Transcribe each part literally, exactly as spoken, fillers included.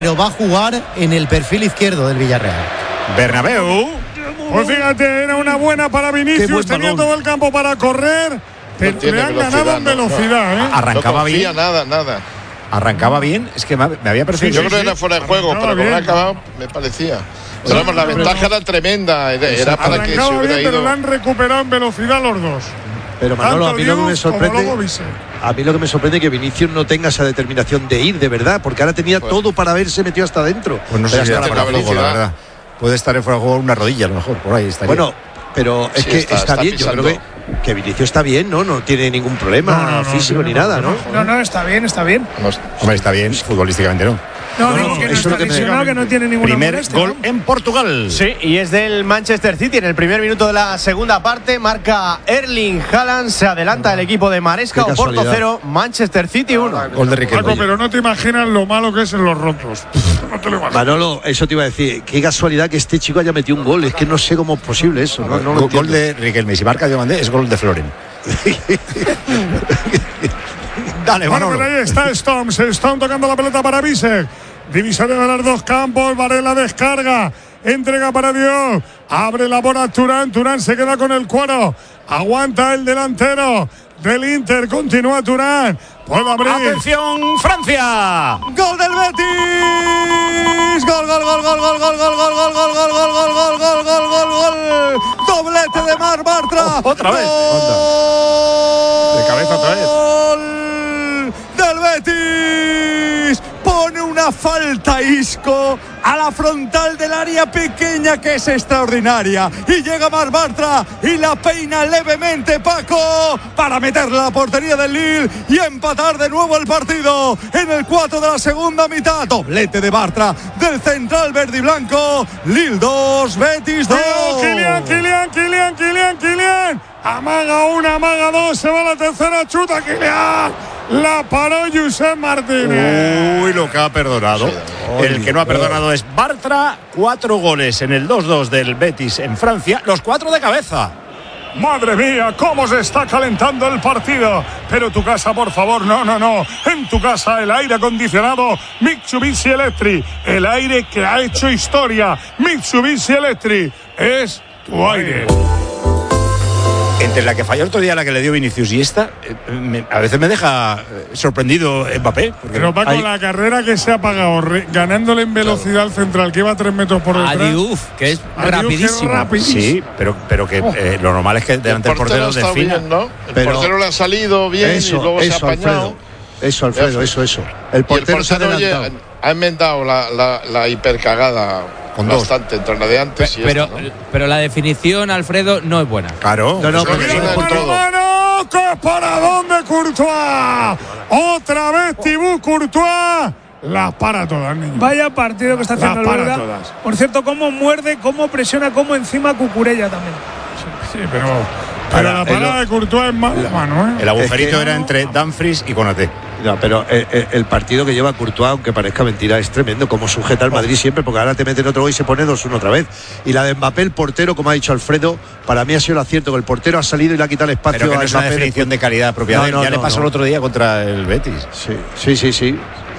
pero va a jugar en el perfil izquierdo del Villarreal. Bernabéu. Pues fíjate, era una buena para Vinicius, tenía todo el campo para correr, pero no le han ganado en velocidad. No, no. ¿eh? Arrancaba no bien. nada, nada. Arrancaba bien, es que me había parecido. Sí, yo sí, creo que sí. era fuera de juego, Arrancaba pero como bien. ha acabado, me parecía. Pero vamos, la ventaja era tremenda, era para que se Arrancaba hubiera bien, pero ido. le han recuperado en velocidad los dos. Pero Manolo, a mí lo que me Diouf como sorprende, luego Vise. a mí lo que me sorprende es que Vinicius no tenga esa determinación de ir, de verdad, porque ahora tenía Pues- todo para haberse metido hasta adentro. Pues no sé Pero si hasta está la fuera de juego, la velocidad. verdad. Puede estar en fuera de juego una rodilla, a lo mejor, por ahí estaría. Bueno, pero es Sí, que está- está, está bien, yo creo que, pisando. que Vinicius está bien, ¿no? No tiene ningún problema No, no, no, físico tiene ni nada, ¿no? problema. No, no, está bien, está bien. Hombre, está bien, futbolísticamente no. No, No, digo no, que no eso es está lo que me- lesionado, que no tiene ninguna Primer molestia, gol ¿no? en Portugal. Sí, y es del Manchester City. En el primer minuto de la segunda parte marca Erling Haaland. Se adelanta el equipo de Maresca. Qué Oporto casualidad. cero, Manchester City uno. Gol de Riquelme. Paco, pero no te imaginas lo malo que es en los rotos. No te lo imaginas. Manolo, eso te iba a decir, qué casualidad que este chico haya metido un gol, es que no sé cómo es posible eso, no, no lo Gol- gol entiendo. de Riquelme. Si marca Diomandé, es gol de Floren. Dale, Bueno, Manolo. pero ahí está Stones. Stone tocando la pelota para Visek. Divisoria de los dos campos. Varela descarga. Entrega para Dios. Abre la bola Turán. Turán se queda con el cuero. Aguanta el delantero del Inter. Continúa Turán. Puede abrir. Atención, Francia. Gol del Betis. Gol, gol, gol, gol, gol, gol, gol, gol, gol, gol, gol, gol, gol, gol, gol, gol, gol, gol. Doblete de Marc Bartra. Otra vez. De cabeza otra vez. Gol del Betis. Pone una falta Isco a la frontal del área pequeña, que es extraordinaria, y llega Marc Bartra y la peina levemente Paco para meterla a la portería del Lille y empatar de nuevo el partido en el cuatro de la segunda mitad. Doblete de Bartra del central verde y blanco. Lille dos, Betis dos. Kylian, Kylian, Kylian, Kylian, Kylian. Amaga una, amaga dos. Se va la tercera, chuta Kylian. La paró Josep Martínez. Uy, lo que ha perdonado. El que no ha perdonado es Bartra. Cuatro goles en el dos dos del Betis en Francia. Los cuatro de cabeza. Madre mía, cómo se está calentando el partido. Pero tu casa, por favor, no, no, no. En tu casa el aire acondicionado Mitsubishi Electric. El aire que ha hecho historia. Mitsubishi Electric es tu aire. Entre la que falló el otro día, la que le dio Vinicius y esta, eh, me- a veces me deja eh, sorprendido Mbappé. Porque Pero Paco, hay- la carrera que se ha pagado re- ganándole en velocidad al central, que iba tres metros por detrás. A Diouf, que es A Diouf, que es rapidísimo. rapidísimo. sí, pero, pero que eh, lo normal es que El delante del portero portero está defina. bien, ¿no? El Pero- portero le ha salido bien y Eso, luego se ha eso, apañado. Alfredo. Eso, Alfredo, eso, eso. El Y el portero se ha portero, oye, adelantado. ha enmendado la, la, la hipercagada Con dos. bastante entre la de antes y Pero, esta, ¿no? pero la definición, Alfredo, no es buena. Claro. No, no, eso pero es lo que mira, digo. con ¡Mano, todo. mano! ¡Qué paradón de Courtois! Otra vez Thibaut Courtois. Las para todas, niño. Vaya partido que está haciendo Las el para belga. todas. Por cierto, cómo muerde, cómo presiona, cómo encima Cucurella también. Sí, pero, pero Ahora, la parada el- de Courtois es mano, mano, ¿eh? El agujerito Es que- era entre Dumfries y Konaté. No, pero el, el- el partido que lleva Courtois, aunque parezca mentira, es tremendo. Como sujeta al Madrid siempre, porque ahora te meten otro gol y se pone dos uno otra vez. Y la de Mbappé, el portero, como ha dicho Alfredo, para mí ha sido el acierto, que el portero ha salido y le ha quitado el espacio Pero que no a es una Mbappé. definición de calidad propia No, de él. no, Ya le no, pasó no. el otro día contra el Betis. Sí, sí, sí, sí.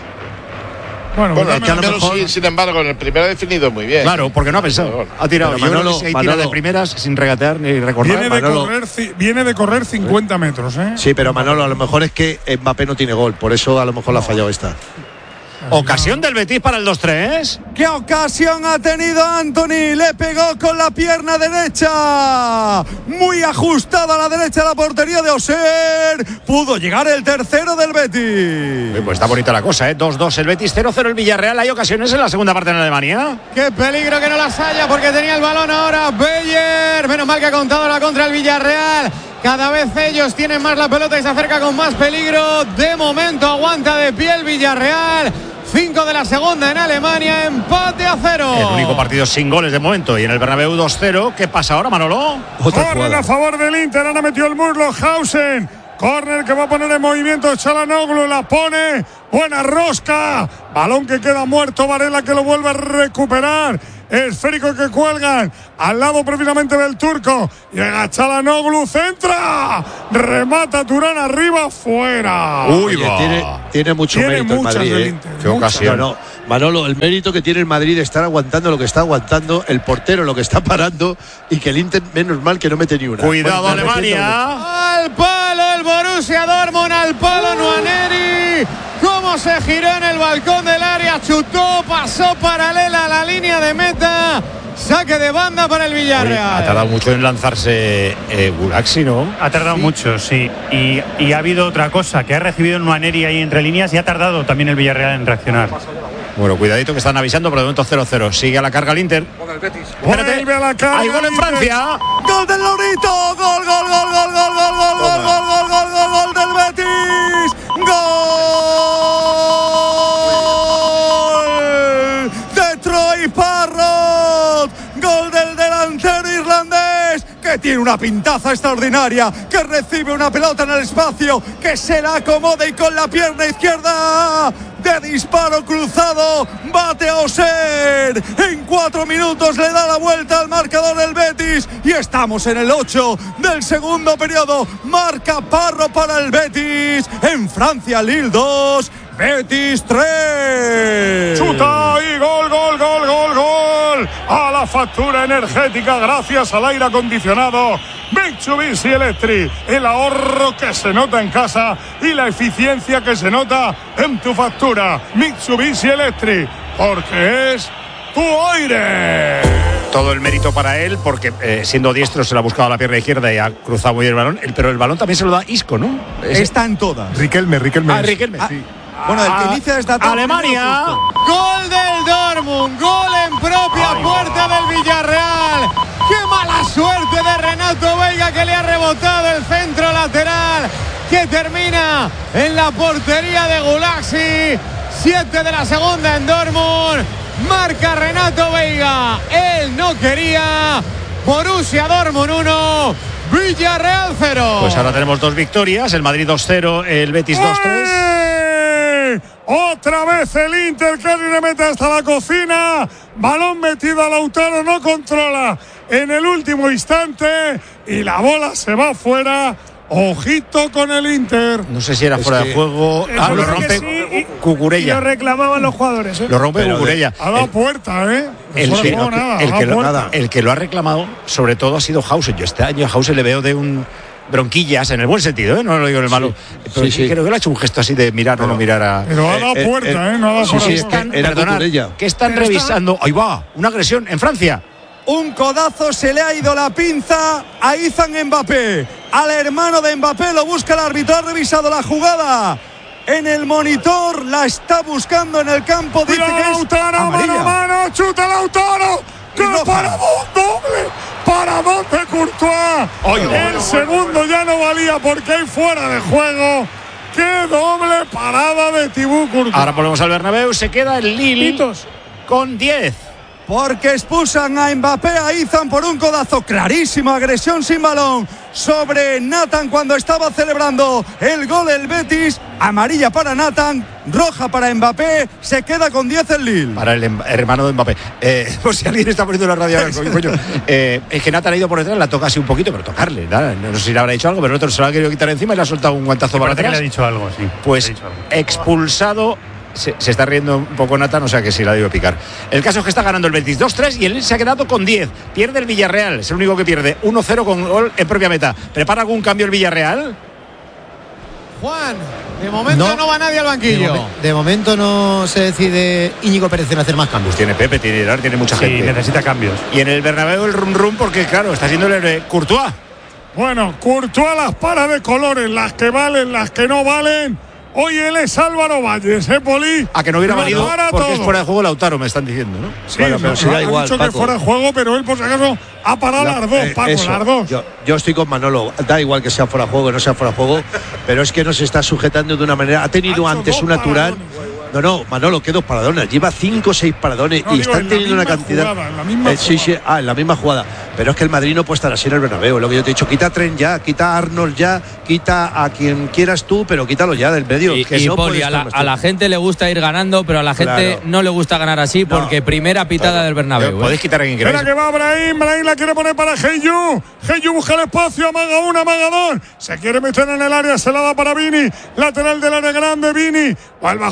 Bueno, Bueno, pues el que a lo primero mejor- sí, sin embargo, en el primero ha definido muy bien. Claro, porque no ha pensado. Ha tirado. Pero Yo creo que Manolo- si ahí tira de Manolo- primeras sin regatear ni recordar. viene, de Manolo. correr, ci- viene de correr cincuenta metros, ¿eh? Sí, pero Manolo, a lo mejor es que Mbappé no tiene gol, por eso a lo mejor la ha fallado esta. Ocasión del Betis para el dos tres. ¡Qué ocasión ha tenido Anthony! Le pegó con la pierna derecha. Muy ajustado a la derecha de la portería de Oser. Pudo llegar el tercero del Betis. Pues está bonita la cosa, ¿eh? dos dos el Betis, cero cero el Villarreal. ¿Hay ocasiones en la segunda parte en Alemania? ¡Qué peligro que no las haya! Porque tenía el balón ahora Beyer. Menos mal que ha contado la contra el Villarreal. Cada vez ellos tienen más la pelota y se acerca con más peligro. De momento aguanta de pie el Villarreal. cinco de la segunda en Alemania, empate a cero. El único partido sin goles de momento. Y en el Bernabéu dos cero. ¿Qué pasa ahora, Manolo? Otra Corner jugada. a favor del Inter. Ahora metió el muslo Hausen. Corner que va a poner en movimiento Çalhanoğlu. La pone. Buena rosca. Balón que queda muerto. Varela que lo vuelve a recuperar. Esférico que cuelgan. Al lado precisamente del turco. Llega Çalhanoğlu. Centra. Remata Turán arriba. Fuera. Uy, Oye, va. tiene, tiene mucho Tiene mérito el muchas Madrid, del ¿eh? Inter. Qué muchas. ocasión. No, no, Manolo, el mérito que tiene el Madrid de estar aguantando lo que está aguantando, el portero lo que está parando y que el Inter, menos mal que no mete ni una. Cuidado, bueno, Alemania. Al palo el Borussia Dortmund, al palo Nwaneri. Cómo se giró en el balcón del área, chutó, pasó paralela a la línea de meta. Saque de banda para el Villarreal. Uy, ha tardado mucho en lanzarse eh, Gulaxi, ¿no? Ha tardado sí. mucho, sí. Y, y ha habido otra cosa, que ha recibido Nwaneri ahí entre líneas y ha tardado también el Villarreal en reaccionar. Bueno, cuidadito que están avisando, por el momento cero cero. Sigue a la carga el Inter. Vuelve a la carga. Hay gol en Francia. Gol del Lorito. Gol, gol, gol, gol, gol, gol, gol, gol, gol, gol, gol, gol, gol del Betis. Gol de Troy Parrott. Gol del delantero irlandés, que tiene una pintaza extraordinaria, que recibe una pelota en el espacio, que se la acomoda y con la pierna izquierda de disparo cruzado bate a Oser. En cuatro minutos le da la vuelta al marcador del Betis y estamos en el ocho del segundo periodo. Marca Parro para el Betis. En Francia, Lille dos, Betis tres. Chuta y gol, gol, gol, gol, gol. A la factura energética gracias al aire acondicionado Mitsubishi Electric. El ahorro que se nota en casa y la eficiencia que se nota en tu factura. Mitsubishi Electric, porque es tu aire. Todo el mérito para él, porque eh, siendo diestro se le ha buscado a la pierna izquierda y ha cruzado muy bien el balón. El, pero el balón también se lo da Isco, ¿no? Ese. Está en todas. Riquelme, Riquelme. Ah, Riquelme. Ah, sí. Bueno, el que inicia esta etapa. Alemania. Gol del Dortmund, gol en propia Ay, puerta no. del Villarreal. ¡Qué mala suerte de Renato Veiga, que le ha rebotado el centro lateral, que termina en la portería de Gulaxi! Siete de la segunda en Dortmund. Marca Renato Veiga. Él no quería. Borussia Dortmund uno, Villarreal cero. Pues ahora tenemos dos victorias. El Madrid dos cero, el Betis dos tres. Otra vez el Inter, que le mete hasta la cocina. Balón metido a Lautaro, no controla en el último instante y la bola se va fuera. Ojito con el Inter. No sé si era es fuera que, de juego. Eh, Ah, lo creo rompe que sí, Cucurella. Y lo reclamaban los jugadores, ¿eh? Lo rompe Pero Cucurella. A la El- puerta, ¿eh? El No que, juego nada, el, a que la lo, puerta. el que lo ha reclamado, sobre todo, ha sido Hausen. Yo este año a Hausen le veo de un bronquillas, en el buen sentido, ¿eh? No lo digo en el malo. Pero sí, sí, sí. creo que le ha hecho un gesto así de mirar o no mirar a. Pero a la Eh, eh, puerta, eh, ¿eh? No a la sí, puerta. sí, es que Están, era perdonad, Cucurella. que están Pero revisando. Ahí va, una agresión en Francia. Un codazo, se le ha ido la pinza a Izan Mbappé. Al hermano de Mbappé lo busca el árbitro. Ha revisado la jugada en el monitor. La está buscando en el campo. Dice Cuidado, que es Lautaro, mano a amarilla. mano, chuta Lautaro. ¡Qué roja. paradón doble! ¡Paradón de Courtois! Ay, no. El segundo ya no valía porque hay fuera de juego. ¡Qué doble parada de Thibaut Courtois! Ahora volvemos al Bernabéu. Se queda el Lille Pitos. con diez. Porque expulsan a Mbappé, a Izan por un codazo. Clarísima agresión sin balón sobre Nathan cuando estaba celebrando el gol del Betis. Amarilla para Nathan, roja para Mbappé. Se queda con diez el Lille. Para el em- hermano de Mbappé. Eh, por si alguien está poniendo la radio ahora, coño. Eh, es que Nathan ha ido por detrás, la toca así un poquito, pero tocarle. Nada, no sé si le habrá dicho algo, pero el otro se lo ha querido quitar encima y le ha soltado un guantazo para Parece que atrás. le ha dicho algo, sí. Pues Le ha dicho algo. expulsado. Se, se está riendo un poco Nathan, o sea que sí la digo picar. El caso es que está ganando el Betis dos tres y él se ha quedado con diez. Pierde el Villarreal, es el único que pierde. uno cero con gol en propia meta. ¿Prepara algún cambio el Villarreal? Juan, de momento no, No. va nadie al De, banquillo. momen- de momento no se decide Íñigo Pérez en hacer más cambios. Pues tiene Pepe, tiene Gerard, tiene mucha Sí, gente. necesita cambios. Y en el Bernabéu el rum rum porque claro, está siendo el héroe Courtois. Bueno, Courtois las para de colores, las que valen, las que no valen. Hoy él es Álvaro Valles, ¿eh, Poli? A que no hubiera Lo valido para porque todo. es fuera de juego Lautaro, me están diciendo, ¿no? Sí, Bueno, pero no, si da ha igual, dicho que Paco. fuera de juego, pero él por si acaso ha parado La- las dos, eh, Paco, eso. las dos. Yo, yo estoy con Manolo, da igual que sea fuera de juego, que no sea fuera de juego, pero es que no se está sujetando de una manera. Ha tenido Ha hecho antes dos un natural. paradones. No, no, Manolo, que dos paradones. Lleva cinco o seis paradones No, y digo, están en la teniendo una misma cantidad. jugada, en la misma Eh, sí, sí, jugada. ah, en la misma jugada. Pero es que el Madrid no puede estar así en el Bernabéu. Lo que yo te he dicho, quita a Trent ya, quita a Arnold ya, quita a quien quieras tú, pero quítalo ya del medio. Y, que y no Poli, puede a estar la, más a la tiempo. gente le gusta ir ganando, pero a la gente Claro. no le gusta ganar así No. porque primera pitada del Bernabéu. Podéis ¿eh? quitar a quien queráis. Espera que va Brahim, Brahim la quiere poner para Heyu. Heyu busca el espacio, amaga una, amaga dos. Se quiere meter en el área, se la da para Vini. Lateral del área grande, Vini. Vuelve a jugar para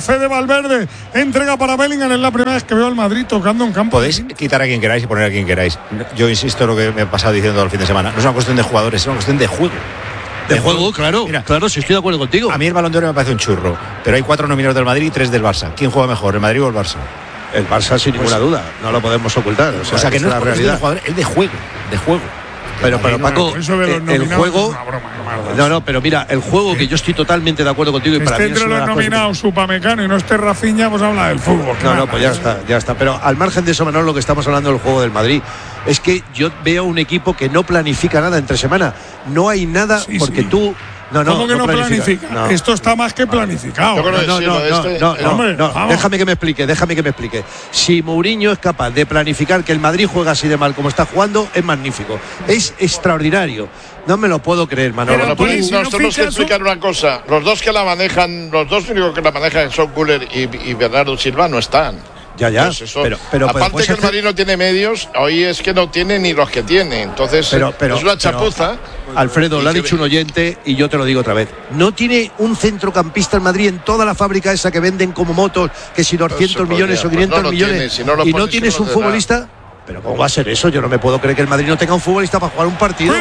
Fede Valverde, entrega para Bellingham. Es la primera vez que veo al Madrid tocando un campo. Podéis quitar a quien queráis y poner a quien queráis. Yo insisto en lo que me he pasado diciendo el fin de semana. No es una cuestión de jugadores, es una cuestión de juego. De, de juego, juego, claro. Mira, claro, si estoy de acuerdo contigo. A mí el Balón de Oro me parece un churro, pero hay cuatro nominados del Madrid y tres del Barça. ¿Quién juega mejor, el Madrid o el Barça? El Barça sin ninguna pues, duda, no lo podemos ocultar. O sea, o sea que no es la realidad. De jugador, es de juego, de juego. Pero, pero Paco, eso de los el, el juego. Broma, no, no, pero mira, el juego sí. que yo estoy totalmente de acuerdo contigo y que para esté mí entre es los nominados que... Upamecano y no esté Rafinha, pues habla del fútbol. No, no, pues ya está, ya está. Pero al margen de eso, Manolo, lo que estamos hablando del juego del Madrid es que yo veo un equipo que no planifica nada entre semana. No hay nada sí, porque sí. tú. No, no, ¿Cómo que no, no planifica? planifica? No. Esto está más que planificado. No, no, no, no, este, no, no, hombre, no. Déjame que me explique, déjame que me explique. Si Mourinho es capaz de planificar que el Madrid juega así de mal como está jugando, es magnífico. Es extraordinario. No me lo puedo creer, Manolo. Pero, pero pues, si nos no tenemos que explicar una cosa. Los dos que la manejan, los dos únicos que la manejan son Güler y, y Bernardo Silva no están. Ya, ya. Pues eso, pero, pero, aparte pero que el Madrid no tiene medios, hoy es que no tiene ni los que tiene. Entonces, pero, pero, es una chapuza. Pero, Alfredo, lo ha dicho un oyente y yo te lo digo otra vez. No tiene un centrocampista en Madrid en toda la fábrica esa que venden como motos, que si doscientos millones o quinientos pues no millones. Tiene, si no y no tienes un futbolista. Nada. Pero ¿cómo va a ser eso? Yo no me puedo creer que el Madrid no tenga un futbolista para jugar un partido.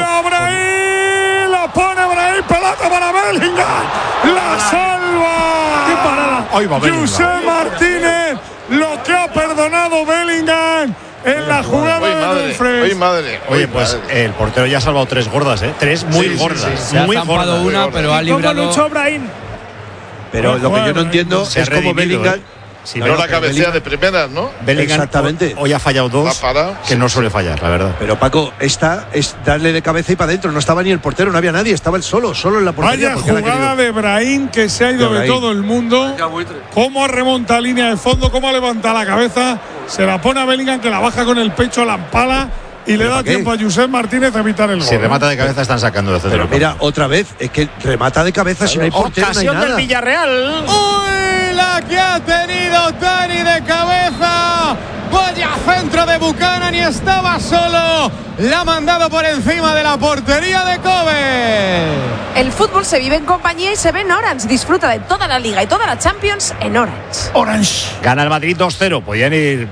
¡Brahim! La pone Brahim, pelota para Bellingham. La salva. ¡Qué parada! Ahí va Bellingham. José Martínez. Lo que ha perdonado Bellingham en la jugada oye, madre, de Dumfries. Oye, madre. Oye, pues madre. El portero ya ha salvado tres gordas, ¿eh? Tres muy sí, gordas. Sí, sí, sí. Muy ha gordas. una, pero ha librado. ¿Cómo luchó Brahim? Pero lo que yo no entiendo es cómo Bellingham. ¿eh? Si no, no la cabecea de primeras, ¿no? Bellingham exactamente. Hoy ha fallado dos, parado, que sí, no suele fallar, la verdad. Pero Paco, esta es darle de cabeza y para adentro. No estaba ni el portero, no había nadie, estaba él solo, solo en la portería. Vaya jugada de Brahim que se ha ido de, de todo el mundo. Cómo remonta línea de fondo, cómo levanta la cabeza, se la pone a Bellingham que la baja con el pecho, la empala y le da tiempo a Josep Martínez a evitar el gol. Si remata de cabeza están sacando de centro. Pero mira, otra vez, es que remata de cabeza, si no hay portero no hay nada. Ocasión del Villarreal. ¡Uy! La que ha tenido Dani de cabeza. Vaya centro de Buchanan y estaba solo. La ha mandado por encima de la portería de Kobe. El fútbol se vive en compañía y se ve en Orange. Disfruta de toda la Liga y toda la Champions en Orange. Orange. Gana el Madrid dos cero. Podían ir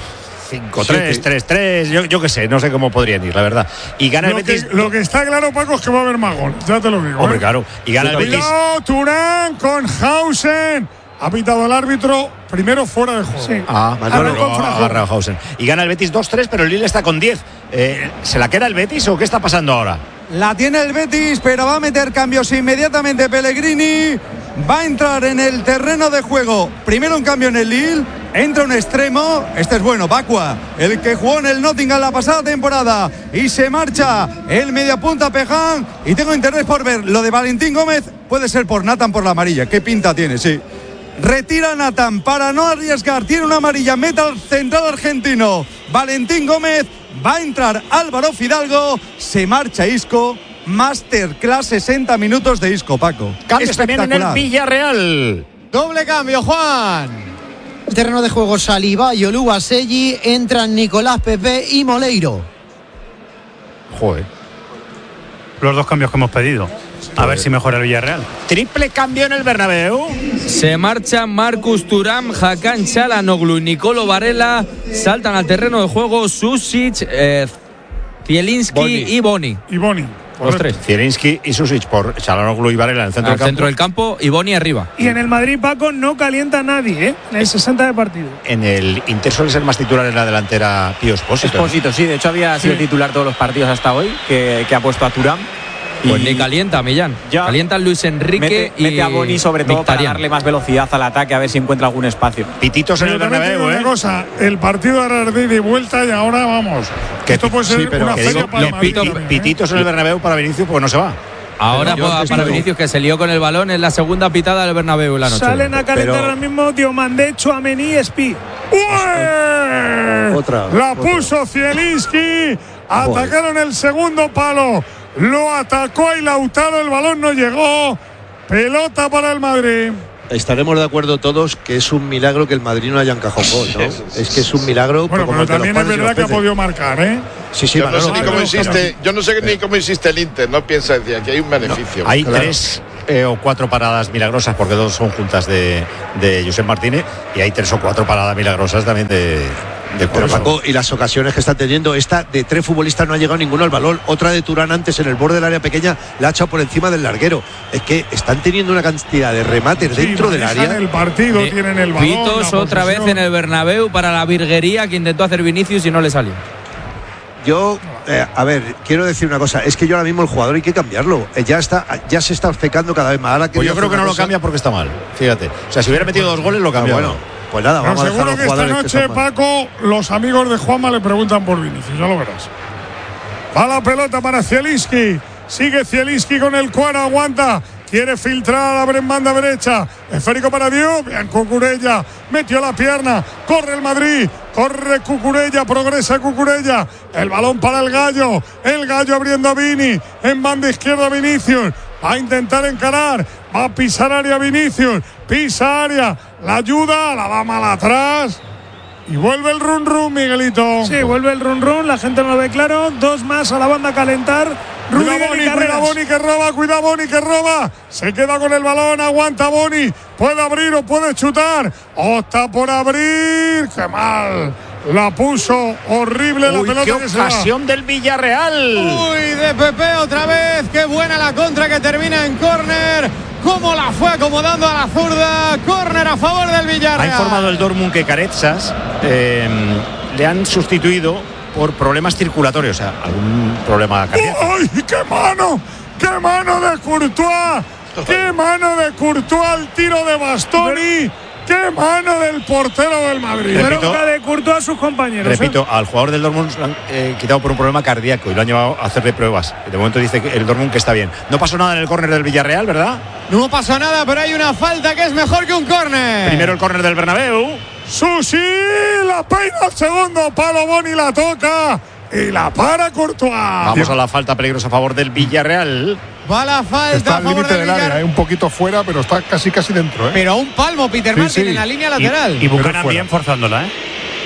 cinco tres, tres tres, yo, yo qué sé, no sé cómo podrían ir, la verdad. Y gana lo el Betis. Que, lo que está claro, Paco, es que va a haber más goles, ya te lo digo. Hombre, ¿eh? claro. Y gana el Betis. Cuidado, Turán con Hausen. Ha pitado el árbitro, primero fuera de juego. Sí. Ah, Manolo, no, ha agarrado Hausen. Y gana el Betis dos tres, pero el Lille está con diez. Eh, ¿Se la queda el Betis o qué está pasando ahora? La tiene el Betis, pero va a meter cambios inmediatamente Pellegrini. Va a entrar en el terreno de juego. Primero un cambio en el Lille. Entra un extremo. Este es bueno, Bacua, el que jugó en el Nottingham la pasada temporada. Y se marcha el mediapunta Peján. Y tengo interés por ver lo de Valentín Gómez. Puede ser por Nathan por la amarilla. ¿Qué pinta tiene? Sí. Retira Nathan para no arriesgar. Tiene una amarilla. Meta al central argentino Valentín Gómez. Va a entrar Álvaro Fidalgo. Se marcha Isco. Masterclass sesenta minutos de Isco, Paco. Cambios también en el Villarreal. Doble cambio, Juan. El terreno de juego Saliba y Oluwaseyi. Entran Nicolás Pepe y Moleiro. Joder. Los dos cambios que hemos pedido. A ver si mejora el Villarreal. Triple cambio en el Bernabéu. Se marchan Marcus Thuram, Hakan Çalhanoğlu y Nicolo Varela. Saltan al terreno de juego Susic, eh, Zielinski Boni. y Boni. Y Boni. Los tres. Zielinski y Susic por Çalhanoğlu y Varela en el centro, al del, centro campo. del campo y Boni arriba. Y en el Madrid, Paco, no calienta a nadie, ¿eh? En el sesenta de partido. En el Inter suele ser más titular en la delantera Pío Expósito. Expósito, sí. De hecho, había sido sí. titular todos los partidos hasta hoy, que, que ha puesto a Thuram. Pues ni calienta, Millán. Ya. Calienta Luis Enrique mete, y mete a Boni sobre todo Mkhitaryan. Para darle más velocidad al ataque, a ver si encuentra algún espacio. Pititos en el Bernabéu, ¿eh? Una cosa, el partido era de ida y vuelta y ahora vamos. Que esto puede ser sí, pero una feria digo, para el Madrid, piti, también, pititos ¿eh? en el Bernabéu para Vinicius porque no se va. Ahora para, para Vinicius, que se lió con el balón en la segunda pitada del Bernabéu en la noche. Salen a calentar pero... ahora mismo Diomandé, Tchouaméni y Spi. Otra. La puso Zielinski. Atacaron el segundo palo. Lo atacó y Lautaro, el balón no llegó. Pelota para el Madrid. Estaremos de acuerdo todos que es un milagro que el Madrid no haya encajado un gol, ¿no? Es que es un milagro. Bueno, pero también es verdad que ha podido marcar, ¿eh? Sí, sí, yo, no sé ni cómo no, insiste, yo no sé ni cómo insiste el Inter, no piensa decir que hay un beneficio. No, hay claro. tres eh, o cuatro paradas milagrosas, porque dos son juntas de, de Josep Martínez, y hay tres o cuatro paradas milagrosas también de, de Pero Paco, y las ocasiones que están teniendo, esta de tres futbolistas no ha llegado ninguno al balón, otra de Turán antes en el borde del área pequeña la ha echado por encima del larguero. Es que están teniendo una cantidad de remates sí, dentro del área. El partido, sí. Tienen el balón. Pitos otra vez en el Bernabéu para la virguería que intentó hacer Vinicius y no le salió. Yo, eh, a ver, quiero decir una cosa, es que yo ahora mismo el jugador hay que cambiarlo, eh, ya está, ya se está obcecando cada vez más. Ahora pues yo creo que no cosa... lo cambia porque está mal, fíjate. O sea, si hubiera metido dos goles lo cambia. Bueno, pues nada, vamos Pero a dejar a los que jugadores esta noche, que Paco, los amigos de Juanma le preguntan por Vinicius, ya lo verás. Va la pelota para Zielinski, sigue Zielinski con el cuadro, aguanta. Quiere filtrar, abre en banda derecha. Esférico para Dios. Bien, Cucurella. Metió la pierna. Corre el Madrid. Corre Cucurella. Progresa Cucurella. El balón para el Gallo. El Gallo abriendo a Vini. En banda izquierda Vinicius. Va a intentar encarar. Va a pisar área Vinicius. Pisa área. La ayuda. La va mal atrás. Y vuelve el run run, Miguelito. Sí, vuelve el run run. La gente no lo ve claro. Dos más a la banda a calentar. Cuida Boni, cuida Boni que roba, cuida Boni que roba. Se queda con el balón, aguanta Boni. Puede abrir o puede chutar. Opta por abrir. ¡Qué mal! La puso horrible. Uy, la pelota qué que se ocasión del Villarreal. Uy, de Pepe otra vez. Qué buena la contra que termina en córner. Cómo la fue acomodando a la zurda. Córner a favor del Villarreal. Ha informado el Dortmund que Carezas eh, le han sustituido por problemas circulatorios, o sea, algún problema cardíaco. ¡Ay, qué mano! ¡Qué mano de Courtois! ¡Qué mano de Courtois al tiro de Bastoni! ¡Qué mano del portero del Madrid! Repito, bronca de Courtois a sus compañeros. Repito, ¿eh? al jugador del Dortmund lo han eh, quitado por un problema cardíaco y lo han llevado a hacerle pruebas. De momento dice que el Dortmund que está bien. No pasó nada en el córner del Villarreal, ¿verdad? No pasó nada, pero hay una falta que es mejor que un córner. Primero el córner del Bernabéu. Susi, la peina al segundo palo, Boni la toca y la para Courtois. Vamos a la falta peligrosa a favor del Villarreal. Va la falta está a favor del, del área, eh, un poquito fuera, pero está casi casi dentro. ¿eh? Pero a un palmo, Peter sí, Martin sí. en la línea lateral. Y, y Buchanan bien forzándola, ¿eh?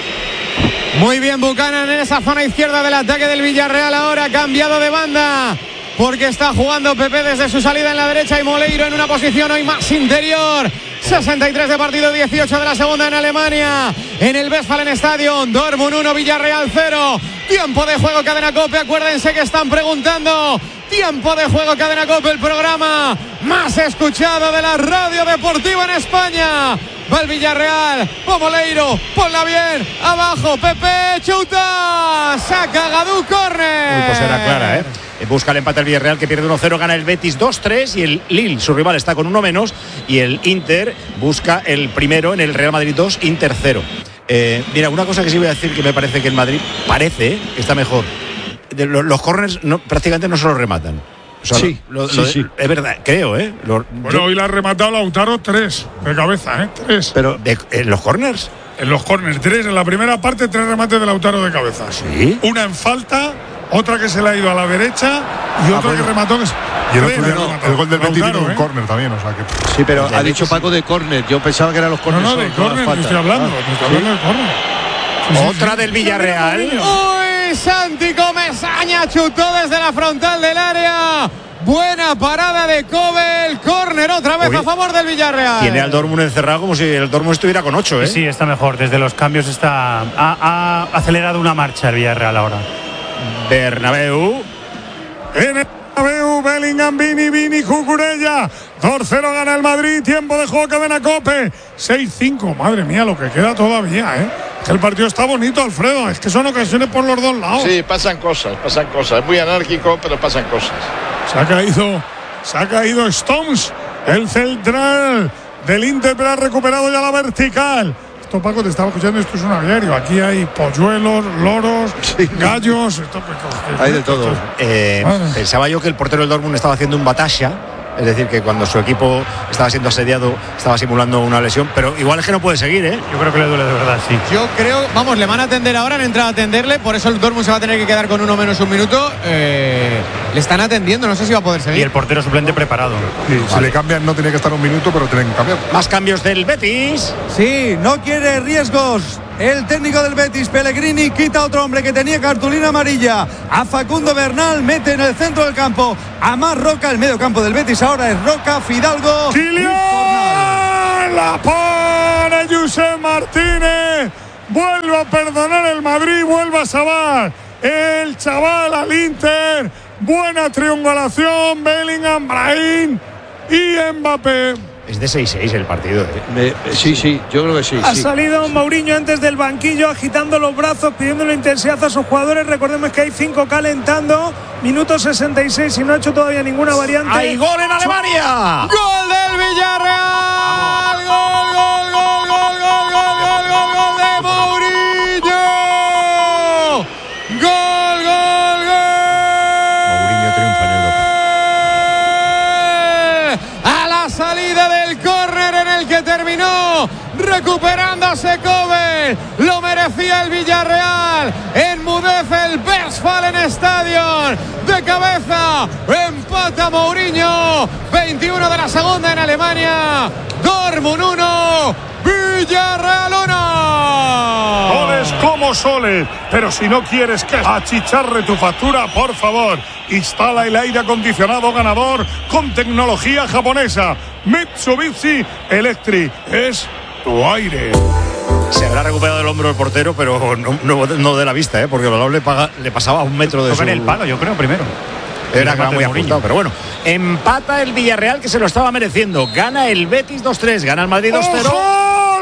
Muy bien Buchanan en esa zona izquierda del ataque del Villarreal. Ahora cambiado de banda, porque está jugando Pepe desde su salida en la derecha y Moleiro en una posición hoy más interior. sesenta y tres de partido, dieciocho de la segunda en Alemania, en el Westfalen Stadion. Dortmund uno, Villarreal cero. Tiempo de juego, Cadena COPE. Acuérdense que están preguntando. Tiempo de juego, Cadena COPE, el programa más escuchado de la radio deportiva en España. Va el Villarreal, va Moleiro, ponla bien, abajo, Pepe, chuta, saca Gadú, córner. Uy, pues era clara, ¿eh? Busca el empate al Villarreal, que pierde uno cero, gana el Betis dos tres y el Lille, su rival, está con uno menos, y el Inter busca el primero en el Real Madrid dos, Inter cero. Eh, mira, una cosa que sí voy a decir, que me parece que el Madrid parece que está mejor. De los, los corners no, prácticamente no se los rematan. O sea, sí, lo, lo, sí, lo, sí. Es verdad, creo, ¿eh? Lo, bueno, yo, hoy la ha rematado Lautaro tres de cabeza, ¿eh? Tres. Pero, de, ¿en los corners? En los corners, tres. En la primera parte, tres remates de Lautaro de cabeza. Sí. Una en falta, otra que se le ha ido a la derecha y otra ah, bueno. que remató. Que y el, otro, no, el gol del Betis vino en un córner también, o sea que. Sí, pero ha dicho Paco de córner. Yo pensaba que eran los córners. No, no, de córner, te estoy hablando. Ah, te estoy hablando de córner. Sí, otra sí, del Villarreal. Uy, Santi Comesaña chutó desde la frontal del área. Buena parada de Kobel, córner otra vez Uy, a favor del Villarreal. Tiene al Dortmund encerrado como si el Dortmund estuviera con ocho, ¿eh? Sí, está mejor. Desde los cambios está ha, ha acelerado una marcha el Villarreal ahora. Bernabéu. En el Bernabéu, Bellingham, Vini, Vini, Cucurella. dos cero gana el Madrid, tiempo de juego, Cadena COPE. seis cinco, madre mía, lo que queda todavía, ¿eh? Que el partido está bonito, Alfredo. Es que son ocasiones por los dos lados. Sí, pasan cosas, pasan cosas. Es muy anárquico, pero pasan cosas. Se ha caído, se ha caído Stones, el central del Inter, pero ha recuperado ya la vertical. Esto, Paco, te estaba escuchando, esto es un aviario. Aquí hay polluelos, loros, sí. gallos. Esto, hay de todo. Eh, pensaba yo que el portero del Dortmund estaba haciendo un batalla. Es decir, que cuando su equipo estaba siendo asediado, estaba simulando una lesión, pero igual es que no puede seguir, ¿eh? Yo creo que le duele de verdad, sí. Yo creo, vamos, le van a atender ahora, han entrado a atenderle, por eso el Dortmund se va a tener que quedar con uno menos un minuto. Eh, le están atendiendo, no sé si va a poder seguir. Y el portero suplente preparado. Sí, vale. Si le cambian no tiene que estar un minuto, pero tienen que cambiar. Más cambios del Betis. Sí, no quiere riesgos. el técnico del Betis, Pellegrini, quita a otro hombre que tenía cartulina amarilla, a Facundo Bernal, mete en el centro del campo a Marc Roca, el medio campo del Betis ahora es Roca, Fidalgo. ¡Kylian! La pone Josep Martínez. Vuelve a perdonar el Madrid, vuelve a salvar el chaval al Inter. Buena triangulación, Bellingham, Brahim y Mbappé. Es de seis seis el partido. ¿eh? Me, sí, sí, yo creo que sí. Ha sí. salido Mourinho antes del banquillo agitando los brazos, pidiéndole intensidad a sus jugadores. Recordemos que hay cinco calentando. Minuto sesenta y seis y no ha hecho todavía ninguna variante. ¡Hay gol en Alemania! ¡Gol del Villarreal! ¡Gol, gol, gol, gol, gol, gol, gol, gol, gol de Mourinho! ¡Gol, gol, gol! Mourinho triunfa en Europa. A la salida del córner en el que terminó recuperándose Kobe. Lo merecía el Villarreal. Enmudece el Westfalen Stadion. De cabeza empata Mourinho. veintiuno de la segunda en Alemania. Dortmund uno, Villarreal uno. Soles como soles, pero si no quieres que achicharre tu factura, por favor, instala el aire acondicionado ganador con tecnología japonesa. Mitsubishi Electric es tu aire. Se habrá recuperado el hombro el portero, pero no, no, no de la vista, ¿eh? Porque el balón le, paga, le pasaba a un metro de su... en el palo, yo creo, primero. Era que era muy ajustado, pero bueno. Empata el Villarreal, que se lo estaba mereciendo. Gana el Betis dos tres, gana el Madrid dos cero. ¡Ojo,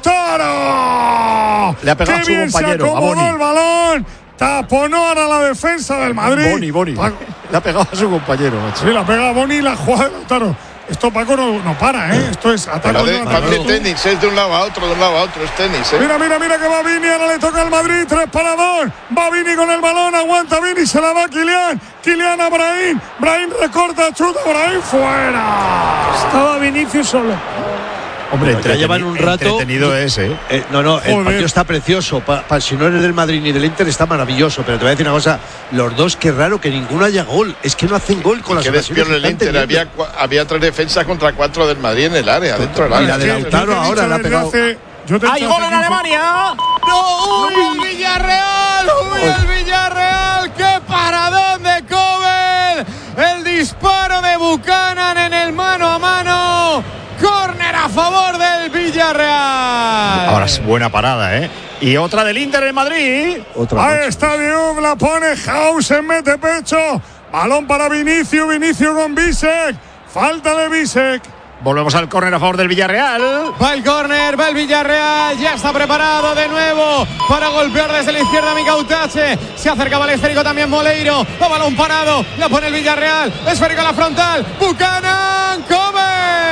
Lautaro! Le ha pegado a su compañero, a Boni. El balón, taponó ahora la defensa del Madrid. Boni, Boni. Le ha pegado a su compañero, macho. Sí, la pega a Boni y la jugada de Lautaro. Esto, Paco, no, no para, ¿eh? Esto es ataque. Parece tenis, es de un lado a otro, de un lado a otro, es tenis, ¿eh? Mira, mira, mira que va Vini, ahora le toca al Madrid, tres para dos. Va Vini con el balón, aguanta Vini, se la da Kylian. Kylian a Brahim. Brahim recorta, chuta, Brahim fuera. Estaba Vinicius solo. Hombre, ya llevan un rato. Entretenido es, ¿eh? eh no, no, el Joder. partido está precioso. Pa, pa, si no eres del Madrid ni del Inter, está maravilloso. Pero te voy a decir una cosa: los dos, qué raro que ninguno haya gol. Es que no hacen gol con las que despiorre el Inter. Había, había tres defensas contra cuatro del Madrid en el área, dentro del área. Y la de Lautaro ahora la ha pegado. Hace, ¡hay gol en Alemania! ¡No! ¡Uy, el Villarreal! ¡Uy, el Villarreal! ¡Qué paradón de Kobe! El disparo de Buchanan en el mano a mano. Córner a favor del Villarreal. Ahora es buena parada, ¿eh? Y otra del Inter en Madrid. Otra Ahí está Diop, la pone Hausen, mete pecho. Balón para Vinicius, Vinicius con Bisek. Falta de Bisek. Volvemos al córner a favor del Villarreal. Va el córner, va el Villarreal. Ya está preparado de nuevo para golpear desde la izquierda Mikautache. Se acercaba al esférico también Moleiro. Va balón parado, la pone el Villarreal. Esférico a la frontal. Buchanan, Kobe.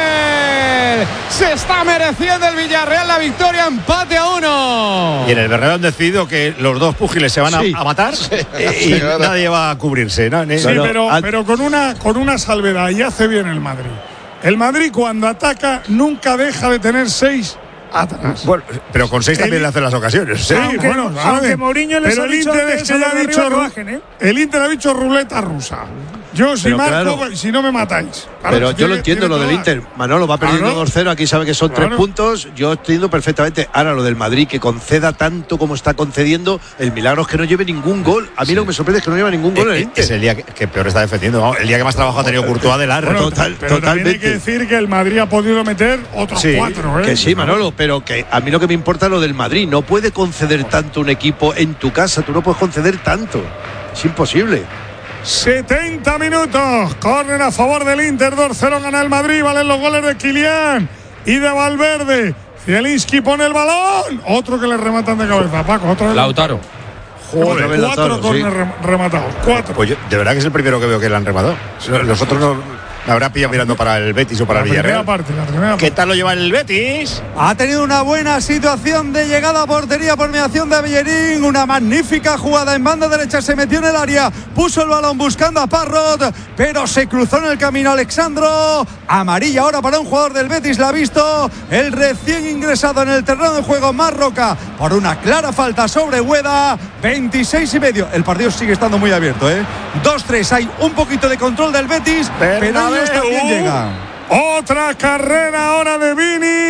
Se está mereciendo el Villarreal la victoria, empate a uno. Y en el Bernabéu han decidido que los dos púgiles se van a, Sí. a matar Sí. y Sí, nadie va a cubrirse, ¿no? Sí, Bueno, pero, al- pero con, una, con una salvedad, y hace bien el Madrid. El Madrid, cuando ataca, nunca deja de tener seis atrás. Bueno, pero con seis también El- le hacen las ocasiones. Sí, ¿eh? Aunque- bueno, aunque vale. Mourinho les pero ha el dicho Inter antes es que a ya los ha de dicho arriba que ru- bajen, ¿eh? el Inter ha dicho ruleta rusa. Yo si Pero marco, claro. si no me matáis. Claro, Pero yo tiene- lo entiendo, tiene lo del todas. Inter. Manolo va perdiendo Claro. dos cero, aquí sabe que son Claro. tres puntos. Yo entiendo perfectamente. Ahora lo del Madrid, que conceda tanto como está concediendo, el milagro es que no lleve ningún gol. A mí lo que me sorprende es que no lleva ningún gol el Eh, Inter. Es el día que, que peor está defendiendo. Vamos, el día que más trabajo ha tenido Courtois de largo. Bueno, Total- pero también hay totalmente. que decir que el Madrid ha podido meter otros Sí, cuatro. ¿eh? Que sí, Manolo, pero que a mí lo que me importa es lo del Madrid. No puede conceder tanto un equipo en tu casa. Tú no puedes conceder tanto. Es imposible. setenta minutos. Córner a favor del Inter. dos cero gana el Madrid. Valen los goles de Kylian y de Valverde. Zielinski pone el balón. Otro que le rematan de cabeza. Paco, otro de Lautaro. Joder, Otra vez cuatro Lautaro, córner sí. rem- rematados. Cuatro. Pues yo, de verdad que es el primero que veo que le han rematado. Los otros no. Me habrá pillado mirando para el Betis o para la el primera Villarreal. parte, la primera ¿Qué parte. tal lo lleva el Betis? Ha tenido una buena situación de llegada a portería por mediación de Bellerín. Una magnífica jugada en banda derecha. Se metió en el área. Puso el balón buscando a Parrot. Pero se cruzó en el camino Alexandro. Amarilla ahora para un jugador del Betis. La ha visto el recién ingresado en el terreno de juego Marc Roca. Por una clara falta sobre Ueda. veintiséis y medio. El partido sigue estando muy abierto, ¿eh? dos tres. Hay un poquito de control del Betis. Pero ellos también llegan. Otra carrera ahora de Vini.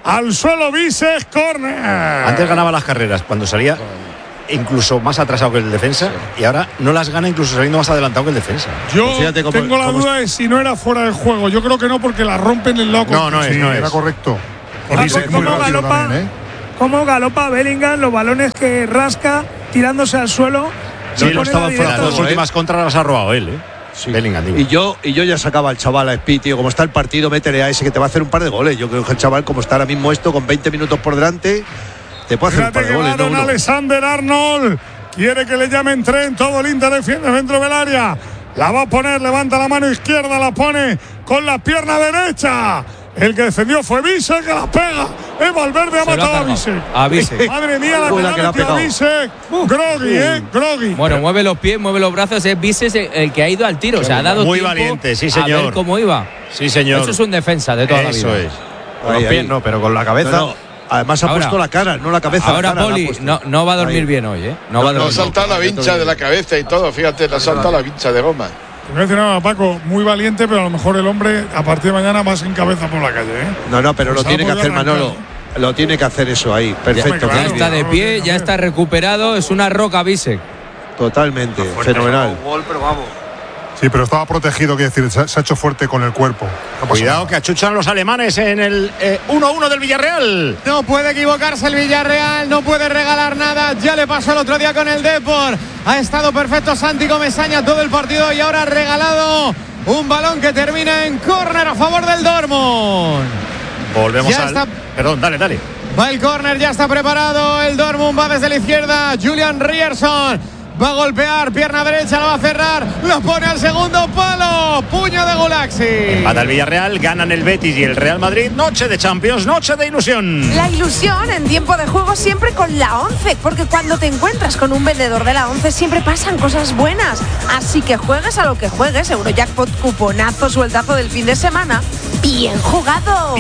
al suelo Bisek, córner. Antes ganaba las carreras cuando salía incluso más atrasado que el defensa y ahora no las gana incluso saliendo más adelantado que el defensa. Yo cómo, tengo la duda de si no era fuera de juego. Yo creo que no, porque la rompen el loco. No, no es, sí, no era es. correcto. Ah, ¿Cómo galopa, también, ¿eh? ¿Cómo galopa Bellingham? Los balones que rasca tirándose al suelo. Sí, no estaba fuera. Las dos últimas contras las ha robado él, ¿eh? Sí. Bellingham, digo. Y yo, y yo ya sacaba al chaval a Speed, tío. Como está el partido, métele a ese que te va a hacer un par de goles. Yo creo que el chaval, como está ahora mismo esto, con veinte minutos por delante, te puede hacer Fíjate un par de goles. No, Alexander Arnold quiere que le llamen tren. Todo el Inter defiende dentro del área. La va a poner, levanta la mano izquierda, la pone con la pierna derecha. El que defendió fue Bisek, que la pega. Es Valverde, ha matado a Bisek. A Bisek. Madre mía, la que la ha metido a Bisek. Grogui, ¿eh? Grogui. Bueno, mueve los pies, mueve los brazos. Es Bisek el que ha ido al tiro. O sea, ha dado muy tiempo valiente, sí, señor. A ver cómo iba. Sí, señor. Eso es un defensa de toda Eso la vida. Eso es. Con los pies no, pero con la cabeza. No, no. Además ha ahora, puesto la cara, no la cabeza. Ahora la cara, Poli no, no va a dormir ahí. Bien hoy, ¿eh? No, no va a dormir. No salta la vincha de la cabeza y todo, fíjate, la salta la vincha de goma. Te voy a decir nada, Paco, muy valiente, pero a lo mejor el hombre a partir de mañana va sin cabeza por la calle, ¿eh? No, no, pero pues lo tiene que hacer arrancar. Manolo. Lo tiene que hacer eso ahí, perfecto. Ya, ya está de pie, ya está recuperado, es una roca Bisek. Totalmente, fenomenal. Gol, pero vamos. Sí, pero estaba protegido, quiere decir, se, se ha hecho fuerte con el cuerpo. No Cuidado que achuchan los alemanes en el uno uno eh, del Villarreal. No puede equivocarse el Villarreal, no puede regalar nada. Ya le pasó el otro día con el Depor. Ha estado perfecto Santi Comesaña todo el partido y ahora ha regalado un balón que termina en córner a favor del Dortmund. Volvemos ya al… Está... Perdón, dale, dale. Va el córner, ya está preparado. El Dortmund va desde la izquierda. Julian Ryerson va a golpear, pierna derecha, la va a cerrar, lo pone al segundo palo, puño de Gulaxi. Empata el Villarreal, ganan el Betis y el Real Madrid. Noche de Champions, noche de ilusión. La ilusión en tiempo de juego siempre con la once, porque cuando te encuentras con un vendedor de la once siempre pasan cosas buenas. Así que juegues a lo que juegues, Eurojackpot, cuponazo, sueldazo del fin de semana. ¡Bien jugado!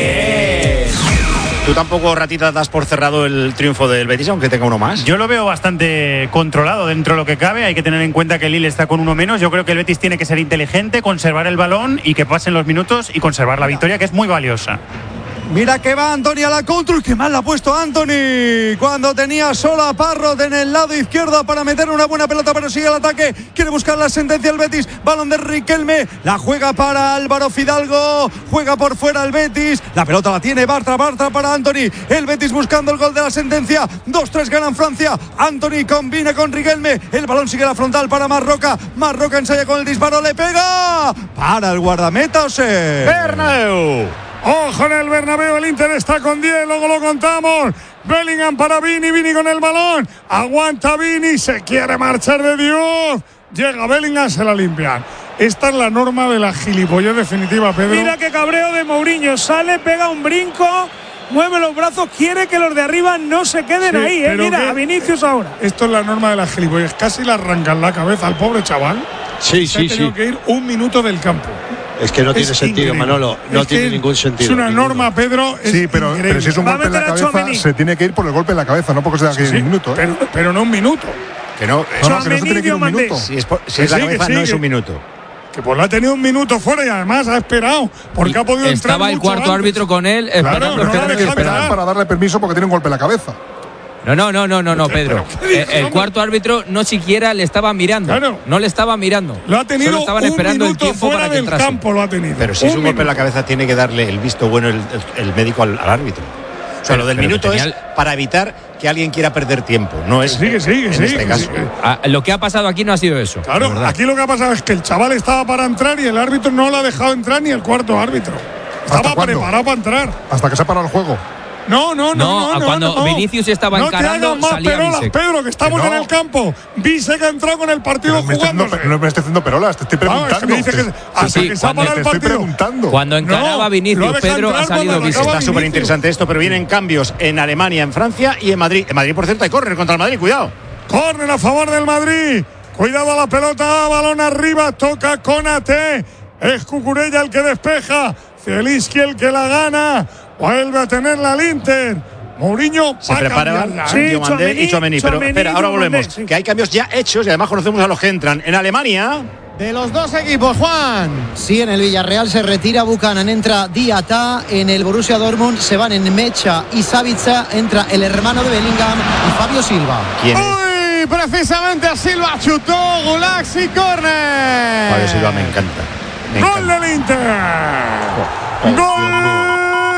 ¡Bien! ¿Tú tampoco, Ratita, das por cerrado el triunfo del Betis, aunque tenga uno más? Yo lo veo bastante controlado dentro de lo que cabe. Hay que tener en cuenta que el Lille está con uno menos. Yo creo que el Betis tiene que ser inteligente, conservar el balón y que pasen los minutos y conservar la victoria, que es muy valiosa. Mira que va Antony a la contra. ¡Qué mal la ha puesto Antony! Cuando tenía solo a Parrot en el lado izquierdo para meter una buena pelota, pero sigue el ataque. Quiere buscar la sentencia el Betis. Balón de Riquelme. La juega para Álvaro Fidalgo. Juega por fuera el Betis. La pelota la tiene Bartra. Bartra para Antony. El Betis buscando el gol de la sentencia. dos tres ganan Francia. Antony combina con Riquelme. El balón sigue la frontal para Marroca. Marroca ensaya con el disparo. Le pega. Para el guardameta, Ose. Bernabéu. Ojo en el Bernabéu, el Inter está con diez, luego lo contamos. Bellingham para Vini, Vini con el balón. Aguanta Vini, se quiere marchar de Dios. Llega Bellingham, se la limpian. Esta es la norma de la gilipollez definitiva, Pedro. Mira qué cabreo de Mourinho. Sale, pega un brinco, mueve los brazos, quiere que los de arriba no se queden sí, ahí. ¿eh? Mira, a Vinicius ahora. Esto es la norma de la gilipollez. Casi le arrancan la cabeza al pobre chaval. Sí, se sí, ha tenido sí. que ir un minuto del campo. Es que no es tiene sentido, increíble. Manolo. No es tiene ningún sentido. Es una ninguno. norma, Pedro. Es sí, pero, pero si es un golpe en la cabeza, se tiene que ir por el golpe en la cabeza, no porque se tenga que ir sí, un minuto. ¿eh? Pero, pero no un minuto. Que no, no, no, que no se tiene que ir un minuto. Si es, por, si es sí, la cabeza, sí, no que, es un minuto. Que pues la ha tenido un minuto fuera y además ha esperado. Porque y ha podido entrar. Estaba el cuarto antes. árbitro con él esperando. Claro, no esperando, que esperar para darle permiso porque tiene un golpe en la cabeza. No, no, no, no, no, no, Pedro. El, el cuarto árbitro no siquiera le estaba mirando. Claro. No le estaba mirando. Lo ha tenido. Solo estaban un esperando el tiempo fuera para que del entrase. campo lo ha tenido. Pero si un es un minuto. golpe en la cabeza, tiene que darle el visto bueno el, el, el médico al, al árbitro. O sea, pero, lo del pero minuto es el... para evitar que alguien quiera perder tiempo. No es sí, que sí, que en sí, este que caso. sí. Ah, lo que ha pasado aquí no ha sido eso. Claro, aquí lo que ha pasado es que el chaval estaba para entrar y el árbitro no lo ha dejado entrar ni el cuarto árbitro. Estaba preparado para entrar. Hasta que se ha parado el juego. No, no, no, no, no cuando no, Vinicius estaba no encarando, te más salía perolas, Bisek. Pedro, que estamos Que no. en el campo. Bisek ha entrado con el partido Me jugando. no, no me estoy haciendo perolas, te estoy preguntando. Ah, es que me dice que, hasta sí, que se ha cuando parado te el estoy partido. preguntando. Cuando encaraba No, Vinicius, lo deja Pedro ha entrar salido cuando Bisek. acaba Está súper interesante esto, pero vienen cambios en Alemania, en Francia y en Madrid. En Madrid, por cierto, hay córner contra el Madrid, cuidado. Córner a favor del Madrid. Cuidado a la pelota, balón arriba, toca Konaté. Es Cucurella el que despeja. Zielinski el que la gana. Vuelve a tenerla al Inter. Mourinho se preparaban sí, Diomandé y Tchouaméni. Pero espera, ahora volvemos. Diomandé, sí. Que hay cambios ya hechos y además conocemos a los que entran. En Alemania, de los dos equipos, Juan. Sí, en el Villarreal se retira Buchanan, entra Diatá. En el Borussia Dortmund se van en Mecha y Savitza, entra el hermano de Bellingham y Fabio Silva. ¿Quién es? Uy, precisamente a Silva chutó Gulax y córner. Fabio Silva me encanta. Me ¡Gol encanta. del Inter! ¡Gol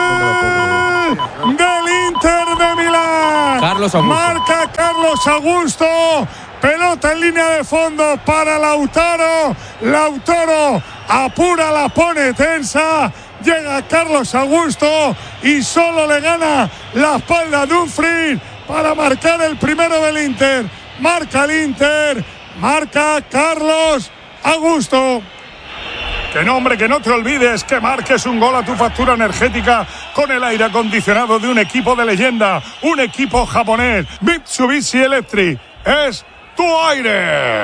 del Inter de Milán! Carlos Augusto. Marca Carlos Augusto. Pelota en línea de fondo para Lautaro. Lautaro apura, la pone tensa. Llega Carlos Augusto y solo le gana la espalda a Dumfries para marcar el primero del Inter. Marca el Inter. Marca Carlos Augusto. Que no, hombre, que no te olvides que marques un gol a tu factura energética con el aire acondicionado de un equipo de leyenda, un equipo japonés. Mitsubishi Electric es tu aire.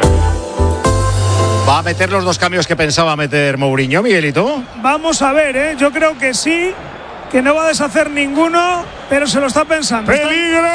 ¿Va a meter los dos cambios que pensaba meter Mourinho, Miguelito? Vamos a ver, ¿eh? Yo creo que sí, que no va a deshacer ninguno, pero se lo está pensando. ¡Peligro!